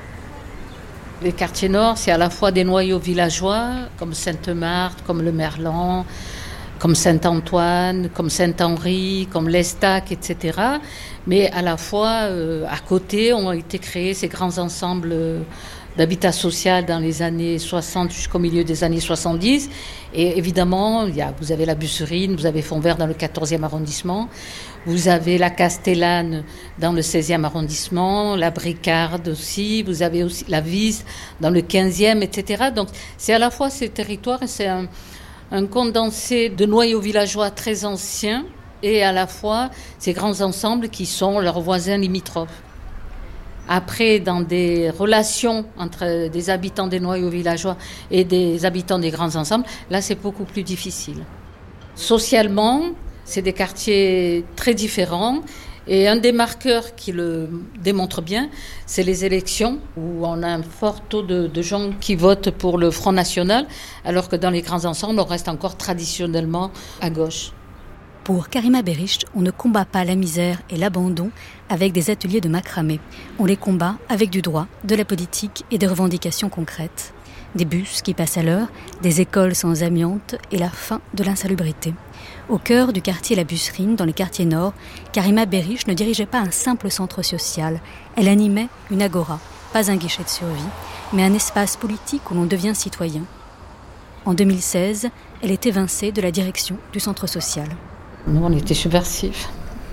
Les quartiers nord, c'est à la fois des noyaux villageois, comme Sainte-Marthe, comme le Merlan, comme Saint-Antoine, comme Saint-Henri, comme l'Estac, etc. Mais à la fois, à côté, ont été créés ces grands ensembles d'habitat social dans les années 60 jusqu'au milieu des années 70. Et évidemment, vous avez la Busserine, vous avez Fontvert dans le 14e arrondissement, vous avez la Castellane dans le 16e arrondissement, la Bricarde aussi, vous avez aussi la Vise dans le 15e, etc. Donc c'est à la fois ces territoires, c'est un condensé de noyaux villageois très anciens et à la fois ces grands ensembles qui sont leurs voisins limitrophes. Après, dans des relations entre des habitants des noyaux villageois et des habitants des grands ensembles, là, c'est beaucoup plus difficile. Socialement, c'est des quartiers très différents. Et un des marqueurs qui le démontre bien, c'est les élections, où on a un fort taux de gens qui votent pour le Front National, alors que dans les grands ensembles, on reste encore traditionnellement à gauche. Pour Karima Bericht, on ne combat pas la misère et l'abandon avec des ateliers de macramé. On les combat avec du droit, de la politique et des revendications concrètes. Des bus qui passent à l'heure, des écoles sans amiante et la fin de l'insalubrité. Au cœur du quartier La Busserine, dans les quartiers nord, Karima Bericht ne dirigeait pas un simple centre social. Elle animait une agora, pas un guichet de survie, mais un espace politique où l'on devient citoyen. En 2016, elle est évincée de la direction du centre social. Nous, on était subversifs.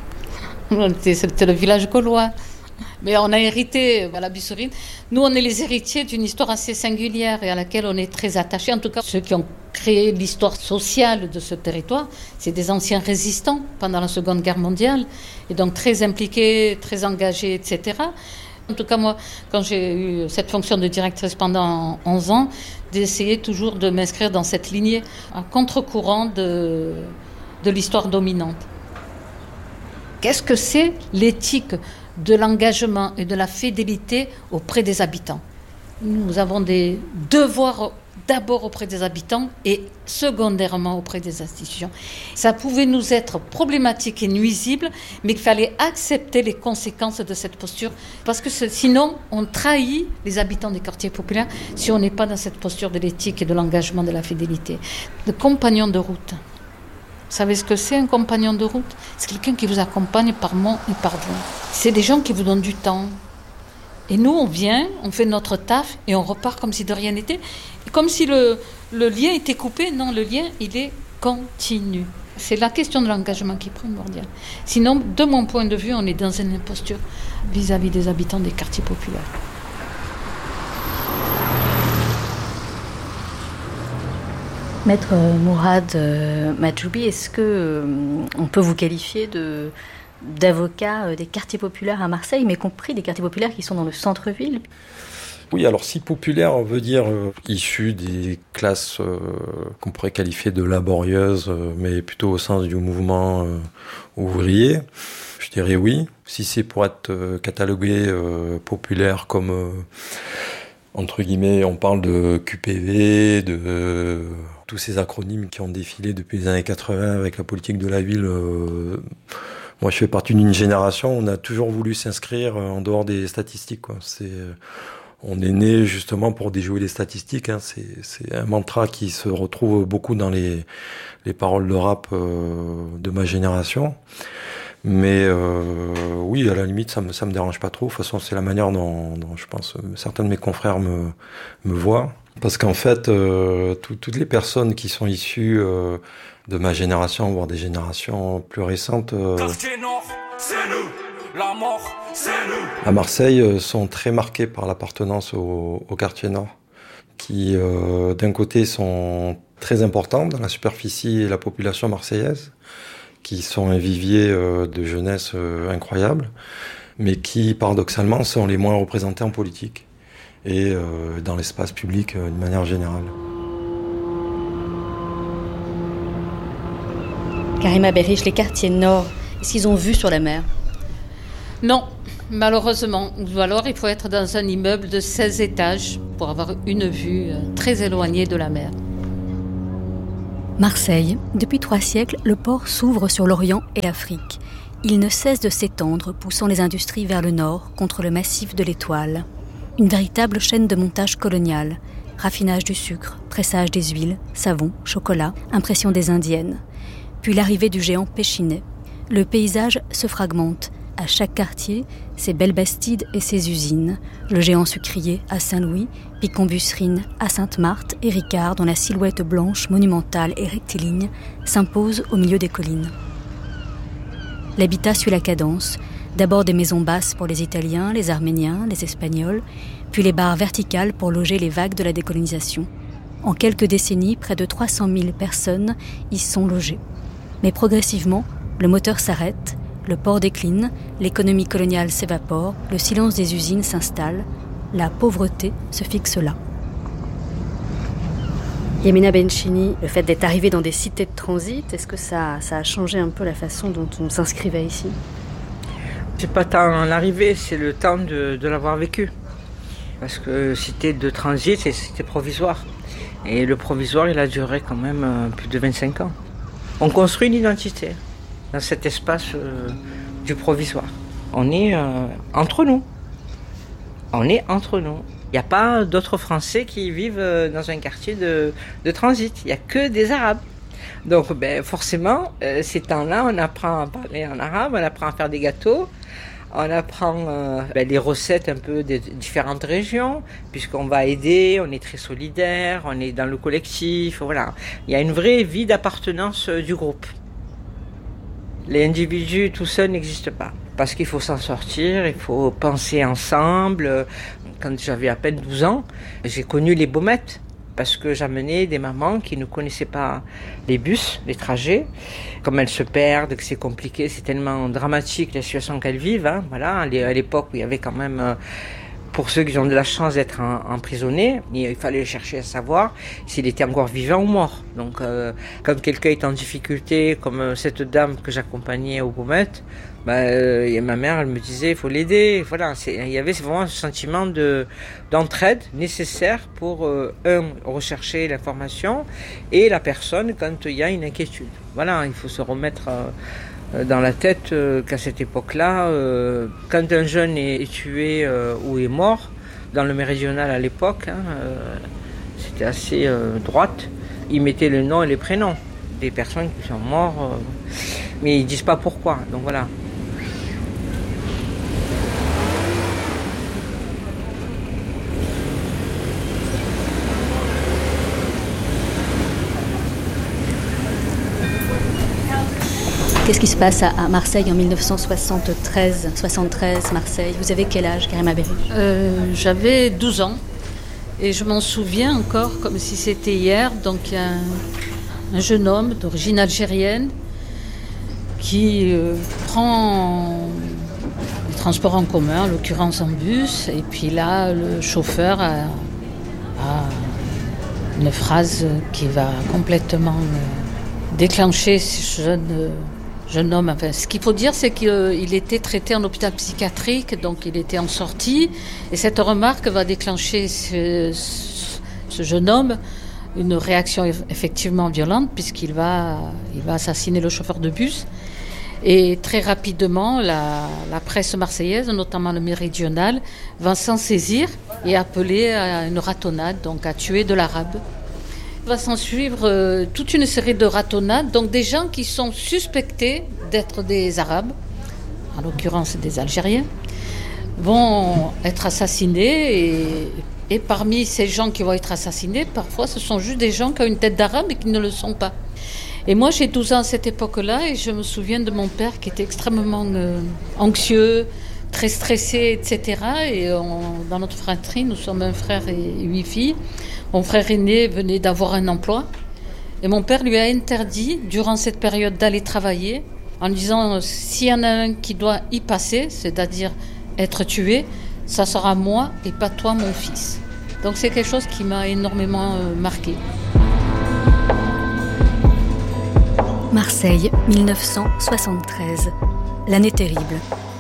C'était le village gaulois. Mais on a hérité à la Busserine. Nous, on est les héritiers d'une histoire assez singulière et à laquelle on est très attachés. En tout cas, ceux qui ont créé l'histoire sociale de ce territoire, c'est des anciens résistants pendant la Seconde Guerre mondiale. Et donc très impliqués, très engagés, etc. En tout cas, moi, quand j'ai eu cette fonction de directrice pendant 11 ans, d'essayer toujours de m'inscrire dans cette lignée, à contre-courant de l'histoire dominante. Qu'est-ce que c'est l'éthique de l'engagement et de la fidélité auprès des habitants? Nous avons des devoirs d'abord auprès des habitants et secondairement auprès des institutions. Ça pouvait nous être problématique et nuisible, mais il fallait accepter les conséquences de cette posture, parce que sinon on trahit les habitants des quartiers populaires si on n'est pas dans cette posture de l'éthique et de l'engagement, de la fidélité. Le compagnon de route. Vous savez ce que c'est, un compagnon de route? C'est quelqu'un qui vous accompagne par mont et par vent. C'est des gens qui vous donnent du temps. Et nous, on vient, on fait notre taf et on repart comme si de rien n'était. Et comme si le lien était coupé. Non, le lien, il est continu. C'est la question de l'engagement qui est primordiale. Sinon, de mon point de vue, on est dans une imposture vis-à-vis des habitants des quartiers populaires. Maître Mourad Majoubi, est-ce que on peut vous qualifier d'avocat des quartiers populaires à Marseille, mais compris des quartiers populaires qui sont dans le centre-ville? Oui, alors si populaire, on veut dire issu des classes qu'on pourrait qualifier de laborieuses, mais plutôt au sens du mouvement ouvrier. Je dirais oui. Si c'est pour être catalogué populaire comme entre guillemets, on parle de QPV, de tous ces acronymes qui ont défilé depuis les années 80 avec la politique de la ville. Moi, je fais partie d'une génération, on a toujours voulu s'inscrire en dehors des statistiques, quoi. On est né justement pour déjouer les statistiques, hein. C'est un mantra qui se retrouve beaucoup dans les paroles de rap de ma génération. Mais oui, à la limite, ça me dérange pas trop. De toute façon, c'est la manière dont je pense certains de mes confrères me voient. Parce qu'en fait, toutes les personnes qui sont issues de ma génération, voire des générations plus récentes, Quartier Nord, c'est nous. La mort, c'est nous. À Marseille, sont très marquées par l'appartenance au quartier Nord, qui d'un côté sont très importantes dans la superficie et la population marseillaise, qui sont un vivier de jeunesse incroyable, mais qui paradoxalement sont les moins représentés en politique et dans l'espace public de manière générale. Karima Berriche, les quartiers nord, est-ce qu'ils ont vue sur la mer? Non, malheureusement. Ou alors il faut être dans un immeuble de 16 étages pour avoir une vue très éloignée de la mer. Marseille, depuis 3 siècles, le port s'ouvre sur l'Orient et l'Afrique. Il ne cesse de s'étendre, poussant les industries vers le nord, contre le massif de l'Étoile. Une véritable chaîne de montage coloniale. Raffinage du sucre, pressage des huiles, savon, chocolat, impression des Indiennes. Puis l'arrivée du géant Péchinet. Le paysage se fragmente. À chaque quartier, ses belles bastides et ses usines. Le géant sucrier à Saint-Louis, Picon-Busserine à Sainte-Marthe et Ricard, dont la silhouette blanche, monumentale et rectiligne s'impose au milieu des collines. L'habitat suit la cadence. D'abord des maisons basses pour les Italiens, les Arméniens, les Espagnols, puis les barres verticales pour loger les vagues de la décolonisation. En quelques décennies, près de 300 000 personnes y sont logées. Mais progressivement, le moteur s'arrête, le port décline, l'économie coloniale s'évapore, le silence des usines s'installe, la pauvreté se fixe là. Yamina Benchini, le fait d'être arrivé dans des cités de transit, est-ce que ça a changé un peu la façon dont on s'inscrivait ici ? C'est pas tant l'arrivée, c'est le temps de l'avoir vécu. Parce que cité de transit, c'était provisoire. Et le provisoire, il a duré quand même plus de 25 ans. On construit une identité dans cet espace du provisoire. On est entre nous. On est entre nous. Il n'y a pas d'autres Français qui vivent dans un quartier de transit. Il n'y a que des Arabes. Donc forcément, ces temps-là, on apprend à parler en arabe, on apprend à faire des gâteaux, on apprend les recettes un peu des différentes régions, puisqu'on va aider, on est très solidaire, on est dans le collectif, voilà. Il y a une vraie vie d'appartenance du groupe. Les individus tout seuls n'existent pas, parce qu'il faut s'en sortir, il faut penser ensemble. Quand j'avais à peine 12 ans, j'ai connu les baumettes, parce que j'amenais des mamans qui ne connaissaient pas les bus, les trajets, comme elles se perdent, que c'est compliqué, c'est tellement dramatique la situation qu'elles vivent. Hein, voilà, à l'époque où il y avait quand même, pour ceux qui ont de la chance d'être emprisonnés, il fallait chercher à savoir s'il était encore vivant ou mort. Donc, quand quelqu'un est en difficulté, comme cette dame que j'accompagnais aux baumettes, ma mère, elle me disait, il faut l'aider. Voilà, il y avait vraiment ce sentiment d'entraide nécessaire pour, rechercher l'information et la personne quand il y a une inquiétude. Voilà, il faut se remettre dans la tête qu'à cette époque-là, quand un jeune est tué ou est mort, dans le méridional à l'époque, c'était assez droite, ils mettaient le nom et les prénoms des personnes qui sont mortes, mais ils disent pas pourquoi, donc voilà. Qu'est-ce qui se passe à Marseille en 1973, Marseille? Vous avez quel âge, Karima Berriche? J'avais 12 ans et je m'en souviens encore comme si c'était hier. Donc il y a un jeune homme d'origine algérienne qui prend les transports en commun, en l'occurrence en bus, et puis là le chauffeur a une phrase qui va complètement déclencher ce jeune homme. Enfin, ce qu'il faut dire, c'est qu'il était traité en hôpital psychiatrique, donc il était en sortie. Et cette remarque va déclencher ce jeune homme une réaction effectivement violente, puisqu'il va assassiner le chauffeur de bus. Et très rapidement, la presse marseillaise, notamment le Méridional, va s'en saisir et appeler à une ratonnade, donc à tuer de l'arabe. Il va s'en suivre toute une série de ratonnades, donc des gens qui sont suspectés d'être des Arabes, en l'occurrence des Algériens, vont être assassinés et Et parmi ces gens qui vont être assassinés, parfois ce sont juste des gens qui ont une tête d'arabe et qui ne le sont pas. Et moi j'ai 12 ans à cette époque-là et je me souviens de mon père qui était extrêmement anxieux, très stressé, etc. Et dans notre fratrie, nous sommes un frère et 8 filles. Mon frère aîné venait d'avoir un emploi. Et mon père lui a interdit, durant cette période, d'aller travailler, en lui disant, s'il y en a un qui doit y passer, c'est-à-dire être tué, ça sera moi et pas toi, mon fils. Donc c'est quelque chose qui m'a énormément marqué. Marseille, 1973. L'année terrible.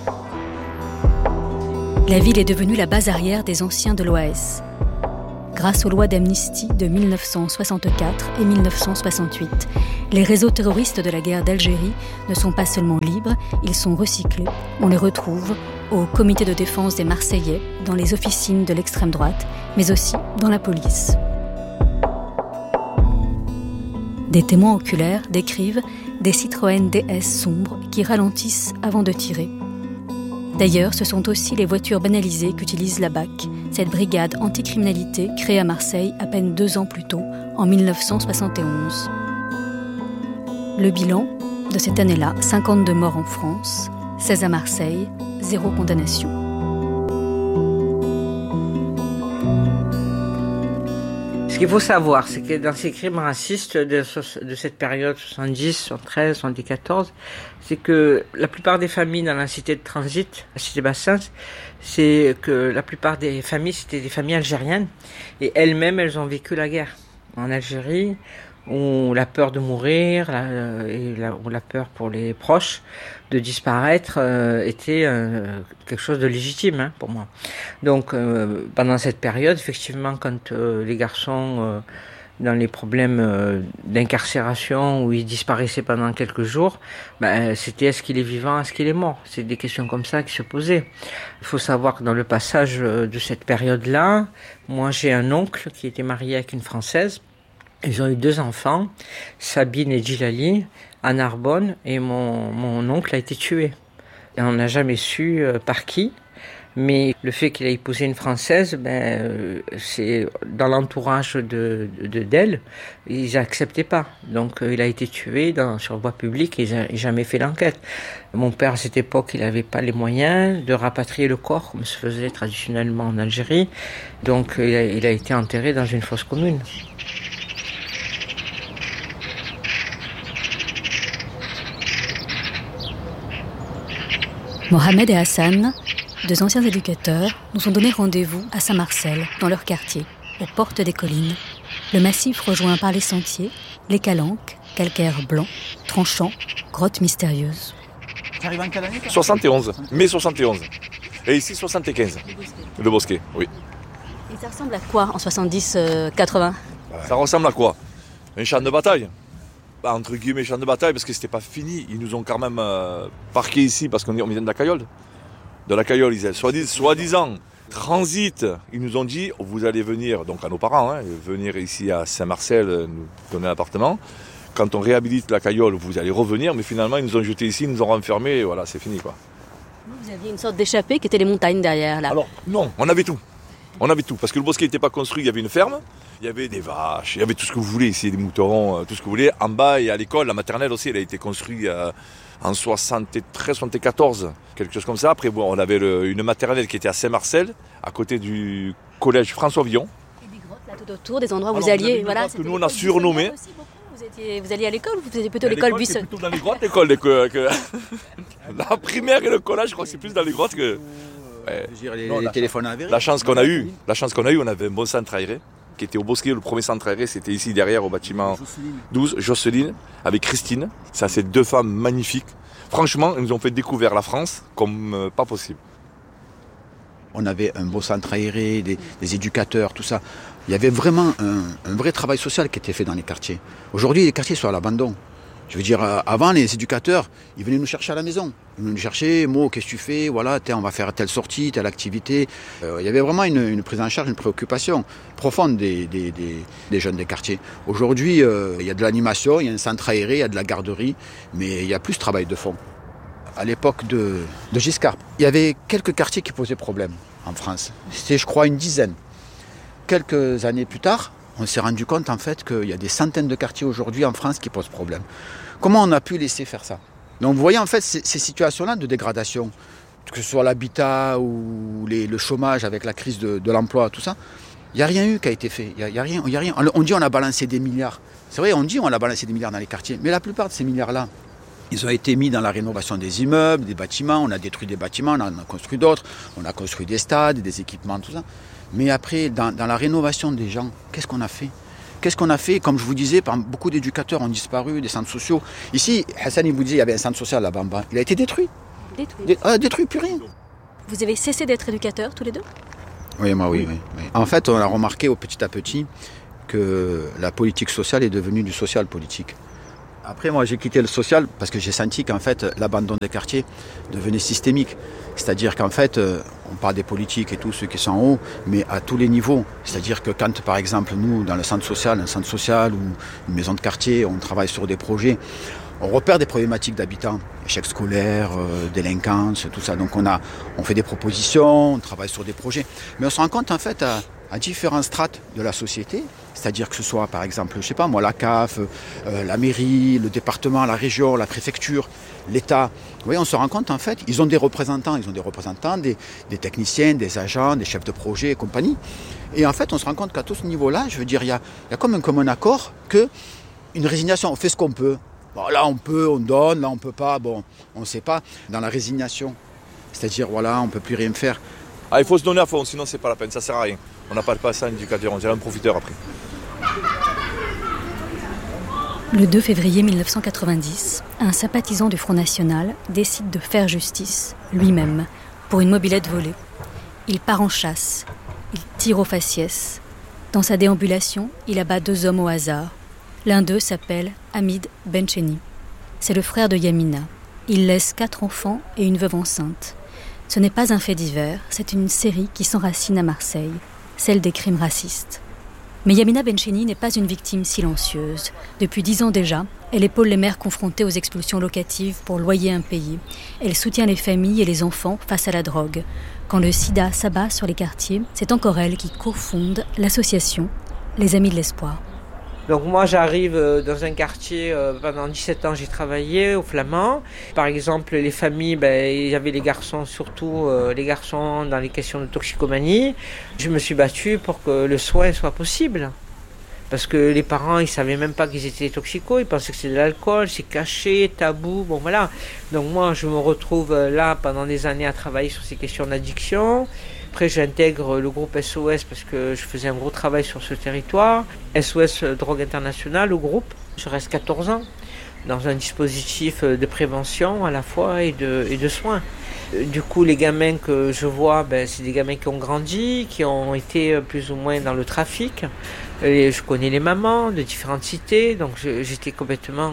La ville est devenue la base arrière des anciens de l'OAS. Grâce aux lois d'amnistie de 1964 et 1968, les réseaux terroristes de la guerre d'Algérie ne sont pas seulement libres, ils sont recyclés. On les retrouve au comité de défense des Marseillais, dans les officines de l'extrême droite, mais aussi dans la police. Des témoins oculaires décrivent des Citroën DS sombres qui ralentissent avant de tirer. D'ailleurs, ce sont aussi les voitures banalisées qu'utilise la BAC, cette brigade anticriminalité créée à Marseille à peine 2 ans plus tôt, en 1971. Le bilan de cette année-là, 52 morts en France, 16 à Marseille, 0 condamnation. Ce qu'il faut savoir, c'est que dans ces crimes racistes de cette période 70, 73, 74, c'est que la plupart des familles dans la cité de transit, la cité Bassins, c'est que la plupart des familles, c'était des familles algériennes. Et elles-mêmes, elles ont vécu la guerre. En Algérie, où la peur de mourir, ou la peur pour les proches de disparaître était quelque chose de légitime pour moi. Donc pendant cette période, effectivement, quand les garçons dans les problèmes d'incarcération où ils disparaissaient pendant quelques jours, c'était est-ce qu'il est vivant, est-ce qu'il est mort? C'est des questions comme ça qui se posaient. Il faut savoir que dans le passage de cette période-là, moi j'ai un oncle qui était marié avec une Française. Ils ont eu 2 enfants, Sabine et Djilali, à Narbonne, et mon oncle a été tué. Et on n'a jamais su par qui, mais le fait qu'il ait épousé une Française, c'est dans l'entourage d'elle, ils n'acceptaient pas. Donc il a été tué sur voie publique et ils n'ont jamais fait l'enquête. Mon père, à cette époque, il n'avait pas les moyens de rapatrier le corps, comme se faisait traditionnellement en Algérie. Donc il a été enterré dans une fosse commune. Mohamed et Hassan, 2 anciens éducateurs, nous ont donné rendez-vous à Saint-Marcel, dans leur quartier, aux portes des collines. Le massif rejoint par les sentiers, les calanques, calcaire blanc, tranchant, grottes mystérieuses. Ça arrive en quelle année? 71, mai 71. Et ici 75, le Bosquet, oui. Et ça ressemble à quoi en 70-80? Ça ressemble à quoi? Un champ de bataille. Entre guillemets champ de bataille parce que c'était pas fini. Ils nous ont quand même parqués ici parce qu'on vient de la Caillole. De la Caillole, ils soi-disant transit. Ils nous ont dit vous allez venir, donc à nos parents, venir ici à Saint-Marcel nous donner un appartement. Quand on réhabilite la Caillole, vous allez revenir, mais finalement ils nous ont jetés ici, ils nous ont renfermés et voilà, c'est fini quoi. Vous aviez une sorte d'échappée qui était les montagnes derrière là. Alors non, on avait tout. On avait tout, parce que le Bosquet n'était pas construit, il y avait une ferme, il y avait des vaches, il y avait tout ce que vous voulez ici, des moutons, tout ce que vous voulez. En bas, et à l'école, la maternelle aussi, elle a été construite en 73, 74, quelque chose comme ça. Après, on avait une maternelle qui était à Saint-Marcel, à côté du collège François Villon. Et des grottes là tout autour, des endroits où vous alliez. Voilà, que nous on a surnommé. Vous alliez à l'école ou vous faisiez plutôt l'école buissonne? Plutôt dans les grottes, l'école. La primaire et le collège, je crois que c'est plus dans les grottes que. Les téléphones avérés. La chance qu'on a eue, on avait un bon centre aéré qui était au Bosquet. Le premier centre aéré, c'était ici derrière au bâtiment 12, Jocelyne, avec Christine. Ça, c'est 2 femmes magnifiques. Franchement, ils nous ont fait découvrir la France comme pas possible. On avait un beau centre aéré, des éducateurs, tout ça. Il y avait vraiment un vrai travail social qui était fait dans les quartiers. Aujourd'hui, les quartiers sont à l'abandon. Je veux dire, avant, les éducateurs, ils venaient nous chercher à la maison. Ils venaient nous chercher, Mo, qu'est-ce que tu fais? Voilà, on va faire telle sortie, telle activité. Il y avait vraiment une prise en charge, une préoccupation profonde des jeunes des quartiers. Aujourd'hui, il y a de l'animation, il y a un centre aéré, il y a de la garderie, mais il y a plus de travail de fond. À l'époque de Giscard, il y avait quelques quartiers qui posaient problème en France. C'était, je crois, une dizaine. quelques années plus tard, on s'est rendu compte en fait qu'il y a des centaines de quartiers aujourd'hui en France qui posent problème. Comment on a pu laisser faire ça? Donc vous voyez en fait ces situations-là de dégradation, que ce soit l'habitat ou le chômage avec la crise de l'emploi, tout ça, il n'y a rien eu qui a été fait. Il y a rien. On dit on a balancé des milliards. C'est vrai, on dit on a balancé des milliards dans les quartiers, mais la plupart de ces milliards-là, ils ont été mis dans la rénovation des immeubles, des bâtiments. On a détruit des bâtiments, on en a construit d'autres. On a construit des stades, des équipements, tout ça. Mais après, dans la rénovation des gens, qu'est-ce qu'on a fait? Qu'est-ce qu'on a fait? Comme je vous disais, beaucoup d'éducateurs ont disparu, des centres sociaux. Ici, Hassan, il vous disait, il y avait un centre social là-bas en bas. Il a été détruit. Détruit, plus rien. Vous avez cessé d'être éducateur, tous les deux? Oui, moi, oui. En fait, on a remarqué petit à petit que la politique sociale est devenue du social politique. Après, moi, j'ai quitté le social parce que j'ai senti qu'en fait, l'abandon des quartiers devenait systémique. C'est-à-dire qu'en fait, on parle des politiques et tous ceux qui sont en haut, mais à tous les niveaux. C'est-à-dire que quand, par exemple, nous, dans un centre social ou une maison de quartier, on travaille sur des projets, on repère des problématiques d'habitants, échec scolaire, délinquance, tout ça. Donc on fait des propositions, on travaille sur des projets. Mais on se rend compte, en fait, à différentes strates de la société, c'est-à-dire que ce soit par exemple, je sais pas moi, la CAF, la mairie, le département, la région, la préfecture, l'État. Vous voyez, on se rend compte en fait, ils ont des représentants, des techniciens, des agents, des chefs de projet et compagnie. Et en fait, on se rend compte qu'à tout ce niveau-là, je veux dire, il y a comme un commun accord qu'une résignation, on fait ce qu'on peut. Bon, là on peut, on donne, là on peut pas, bon, on ne sait pas. Dans la résignation, c'est-à-dire voilà, on ne peut plus rien faire. Ah, il faut se donner à fond, sinon c'est pas la peine, ça sert à rien. On n'a pas le passé à un éducateur, on dirait un profiteur après. Le 2 février 1990, un sympathisant du Front National décide de faire justice, lui-même, pour une mobilette volée. Il part en chasse, il tire au faciès. Dans sa déambulation, il abat 2 hommes au hasard. L'un d'eux s'appelle Hamid Bencheni. C'est le frère de Yamina. Il laisse 4 enfants et une veuve enceinte. Ce n'est pas un fait divers, c'est une série qui s'enracine à Marseille, celle des crimes racistes. Mais Yamina Bencheni n'est pas une victime silencieuse. Depuis 10 ans déjà, elle épaule les mères confrontées aux expulsions locatives pour loyer impayé. Elle soutient les familles et les enfants face à la drogue. Quand le sida s'abat sur les quartiers, c'est encore elle qui cofonde l'association Les Amis de l'Espoir. Donc moi j'arrive dans un quartier, pendant 17 ans j'ai travaillé au Flamand. Par exemple les familles, il y avait les garçons, surtout les garçons dans les questions de toxicomanie. Je me suis battu pour que le soin soit possible. Parce que les parents ils savaient même pas qu'ils étaient toxicos, ils pensaient que c'était de l'alcool, c'est caché, tabou, bon voilà. Donc moi je me retrouve là pendant des années à travailler sur ces questions d'addiction. Après, j'intègre le groupe SOS parce que je faisais un gros travail sur ce territoire. SOS Drogue Internationale, le groupe. Je reste 14 ans dans un dispositif de prévention à la fois et de soins. Du coup, les gamins que je vois, c'est des gamins qui ont grandi, qui ont été plus ou moins dans le trafic. Et je connais les mamans de différentes cités, donc j'étais complètement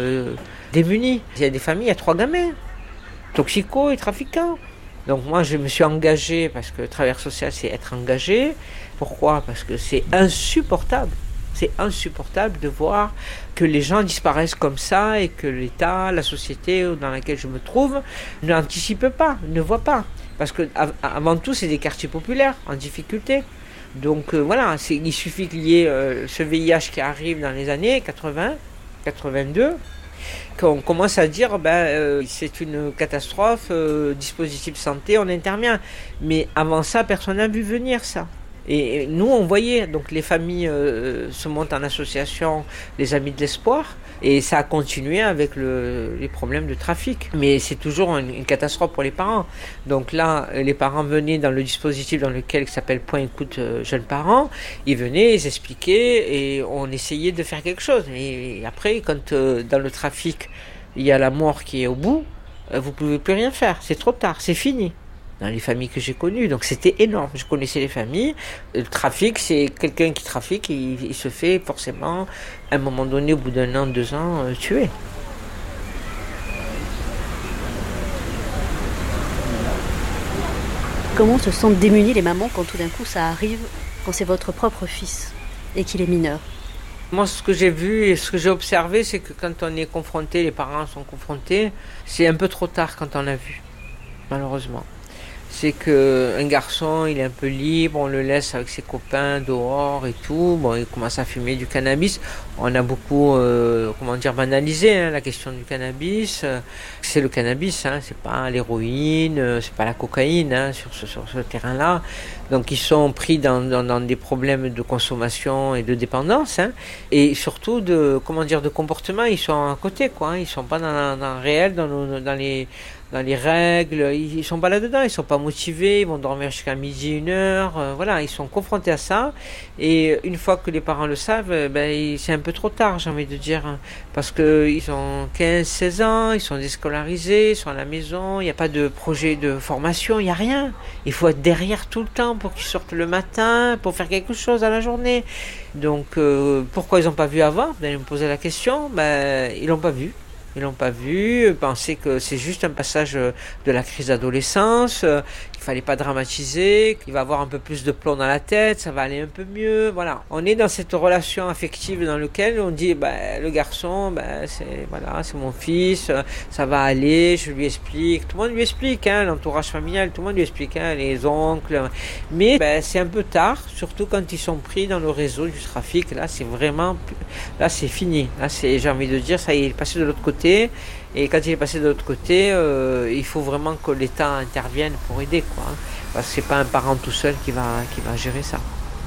démunie. Il y a des familles, il y a 3 gamins, toxicos et trafiquants. Donc moi je me suis engagée parce que le travailleur social c'est être engagé. Pourquoi? Parce que c'est insupportable. C'est insupportable de voir que les gens disparaissent comme ça et que l'État, la société dans laquelle je me trouve n'anticipe pas, ne voit pas. Parce que avant tout c'est des quartiers populaires en difficulté. Donc voilà, il suffit qu'il y ait ce VIH qui arrive dans les années 80, 82. Qu'on commence à dire c'est une catastrophe, dispositif santé, on intervient. Mais avant ça, personne n'a vu venir ça. Et nous, on voyait, donc les familles se montent en association, les Amis de l'Espoir, et ça a continué avec les problèmes de trafic. Mais c'est toujours une catastrophe pour les parents. Donc là, les parents venaient dans le dispositif dans lequel qui s'appelle Point Écoute Jeunes Parents, ils venaient, ils expliquaient, et on essayait de faire quelque chose. Et après, quand dans le trafic, il y a la mort qui est au bout, vous ne pouvez plus rien faire, c'est trop tard, c'est fini. Dans les familles que j'ai connues, donc c'était énorme. Je connaissais les familles. Le trafic, c'est quelqu'un qui trafique, il se fait forcément, à un moment donné, au bout d'1 an, 2 ans, tuer. Comment se sentent démunies les mamans quand tout d'un coup ça arrive, quand c'est votre propre fils et qu'il est mineur? Moi, ce que j'ai vu et ce que j'ai observé, c'est que quand on est confronté, les parents sont confrontés, c'est un peu trop tard quand on l'a vu, malheureusement. c'est qu'un garçon, il est un peu libre, on le laisse avec ses copains dehors et tout. Bon, il commence à fumer du cannabis. On a beaucoup, banalisé la question du cannabis. C'est le cannabis, c'est pas l'héroïne, c'est pas la cocaïne sur ce terrain-là. Donc ils sont pris dans des problèmes de consommation et de dépendance, et surtout de comportement. Ils sont à côté, quoi. Ils sont pas dans le réel, dans les règles, ils sont pas là-dedans, ils sont pas motivés, ils vont dormir jusqu'à midi, 1h, voilà, ils sont confrontés à ça, et une fois que les parents le savent, c'est un peu trop tard, j'ai envie de dire, parce qu'ils ont 15-16 ans, ils sont déscolarisés, ils sont à la maison, il n'y a pas de projet de formation, il n'y a rien, il faut être derrière tout le temps pour qu'ils sortent le matin, pour faire quelque chose à la journée, donc pourquoi ils n'ont pas vu avant, vous allez me poser la question, ils l'ont pas vu. Ils l'ont pas vu, pensaient que c'est juste un passage de la crise d'adolescence, qu'il fallait pas dramatiser, qu'il va avoir un peu plus de plomb dans la tête, ça va aller un peu mieux, voilà. On est dans cette relation affective dans laquelle on dit, le garçon, c'est mon fils, ça va aller, je lui explique, tout le monde lui explique, l'entourage familial, tout le monde lui explique, les oncles, mais c'est un peu tard, surtout quand ils sont pris dans le réseau du trafic, là c'est fini, là j'ai envie de dire, ça y est, il est passé de l'autre côté. Et quand il est passé de l'autre côté, il faut vraiment que l'État intervienne pour aider, quoi, parce que c'est pas un parent tout seul qui va gérer ça.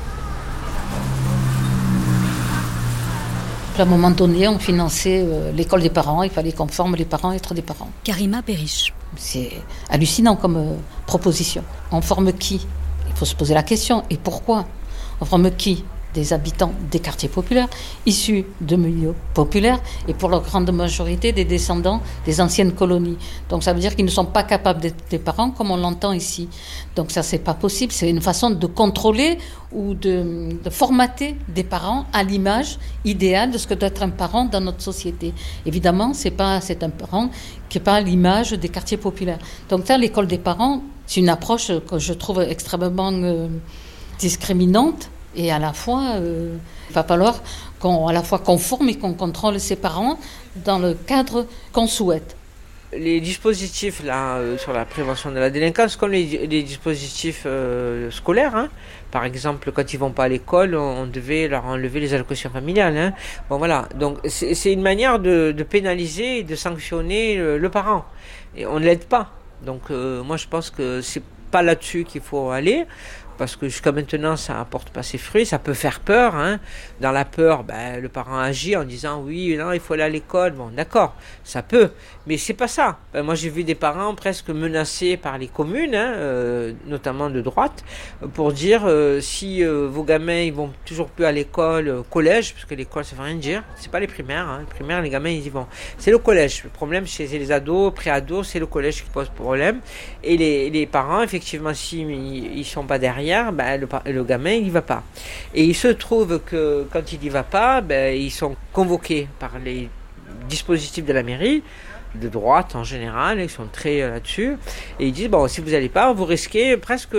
À un moment donné, on finançait l'école des parents, il fallait qu'on forme les parents à être des parents. Karima Periche. C'est hallucinant comme proposition. On forme qui ? Il faut se poser la question. Et pourquoi ? On forme qui ? Des habitants des quartiers populaires, issus de milieux populaires, et pour la grande majorité des descendants des anciennes colonies. Donc ça veut dire qu'ils ne sont pas capables d'être des parents comme on l'entend ici. Donc ça, c'est pas possible. C'est une façon de contrôler ou de formater des parents à l'image idéale de ce que doit être un parent dans notre société. Évidemment, c'est un parent qui n'est pas à l'image des quartiers populaires. Donc ça, l'école des parents, c'est une approche que je trouve extrêmement discriminante. Et à la fois, il va falloir qu'on forme et qu'on contrôle ses parents dans le cadre qu'on souhaite. Les dispositifs là, sur la prévention de la délinquance, comme les dispositifs scolaires, par exemple, quand ils ne vont pas à l'école, on devait leur enlever les allocations familiales. Bon, voilà. Donc c'est une manière de pénaliser et de sanctionner le parent. Et on ne l'aide pas. Donc moi je pense que c'est pas là-dessus qu'il faut aller. Parce que jusqu'à maintenant, ça n'apporte pas ses fruits, ça peut faire peur. Dans la peur, le parent agit en disant oui, non, il faut aller à l'école. Bon, d'accord, ça peut, mais c'est pas ça. Moi, j'ai vu des parents presque menacés par les communes, notamment de droite, pour dire si vos gamins ils vont toujours plus à l'école, collège, parce que l'école ça veut rien dire. C'est pas les primaires. Les primaires, les gamins ils y vont. C'est le collège. Le problème, c'est les ados, pré-ados, c'est le collège qui pose problème. Et les parents, effectivement, s'ils sont pas derrière. Le gamin il n'y va pas. Et il se trouve que quand il n'y va pas, ils sont convoqués par les dispositifs de la mairie, de droite en général, ils sont très là-dessus, et ils disent si vous n'allez pas, vous risquez presque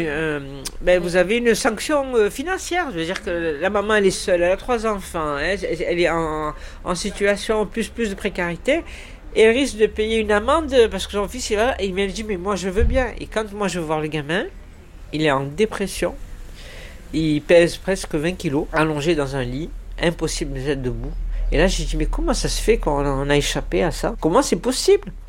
vous avez une sanction financière. Je veux dire que la maman elle est seule, elle a 3 enfants, elle est en situation plus de précarité. Et elle risque de payer une amende parce que son fils il va, et il me dit mais moi je veux bien. Et quand moi je veux voir le gamin, il est en dépression, il pèse presque 20 kilos, allongé dans un lit, impossible de se mettre debout. Et là, j'ai dit, mais comment ça se fait qu'on a échappé à ça ? Comment c'est possible ?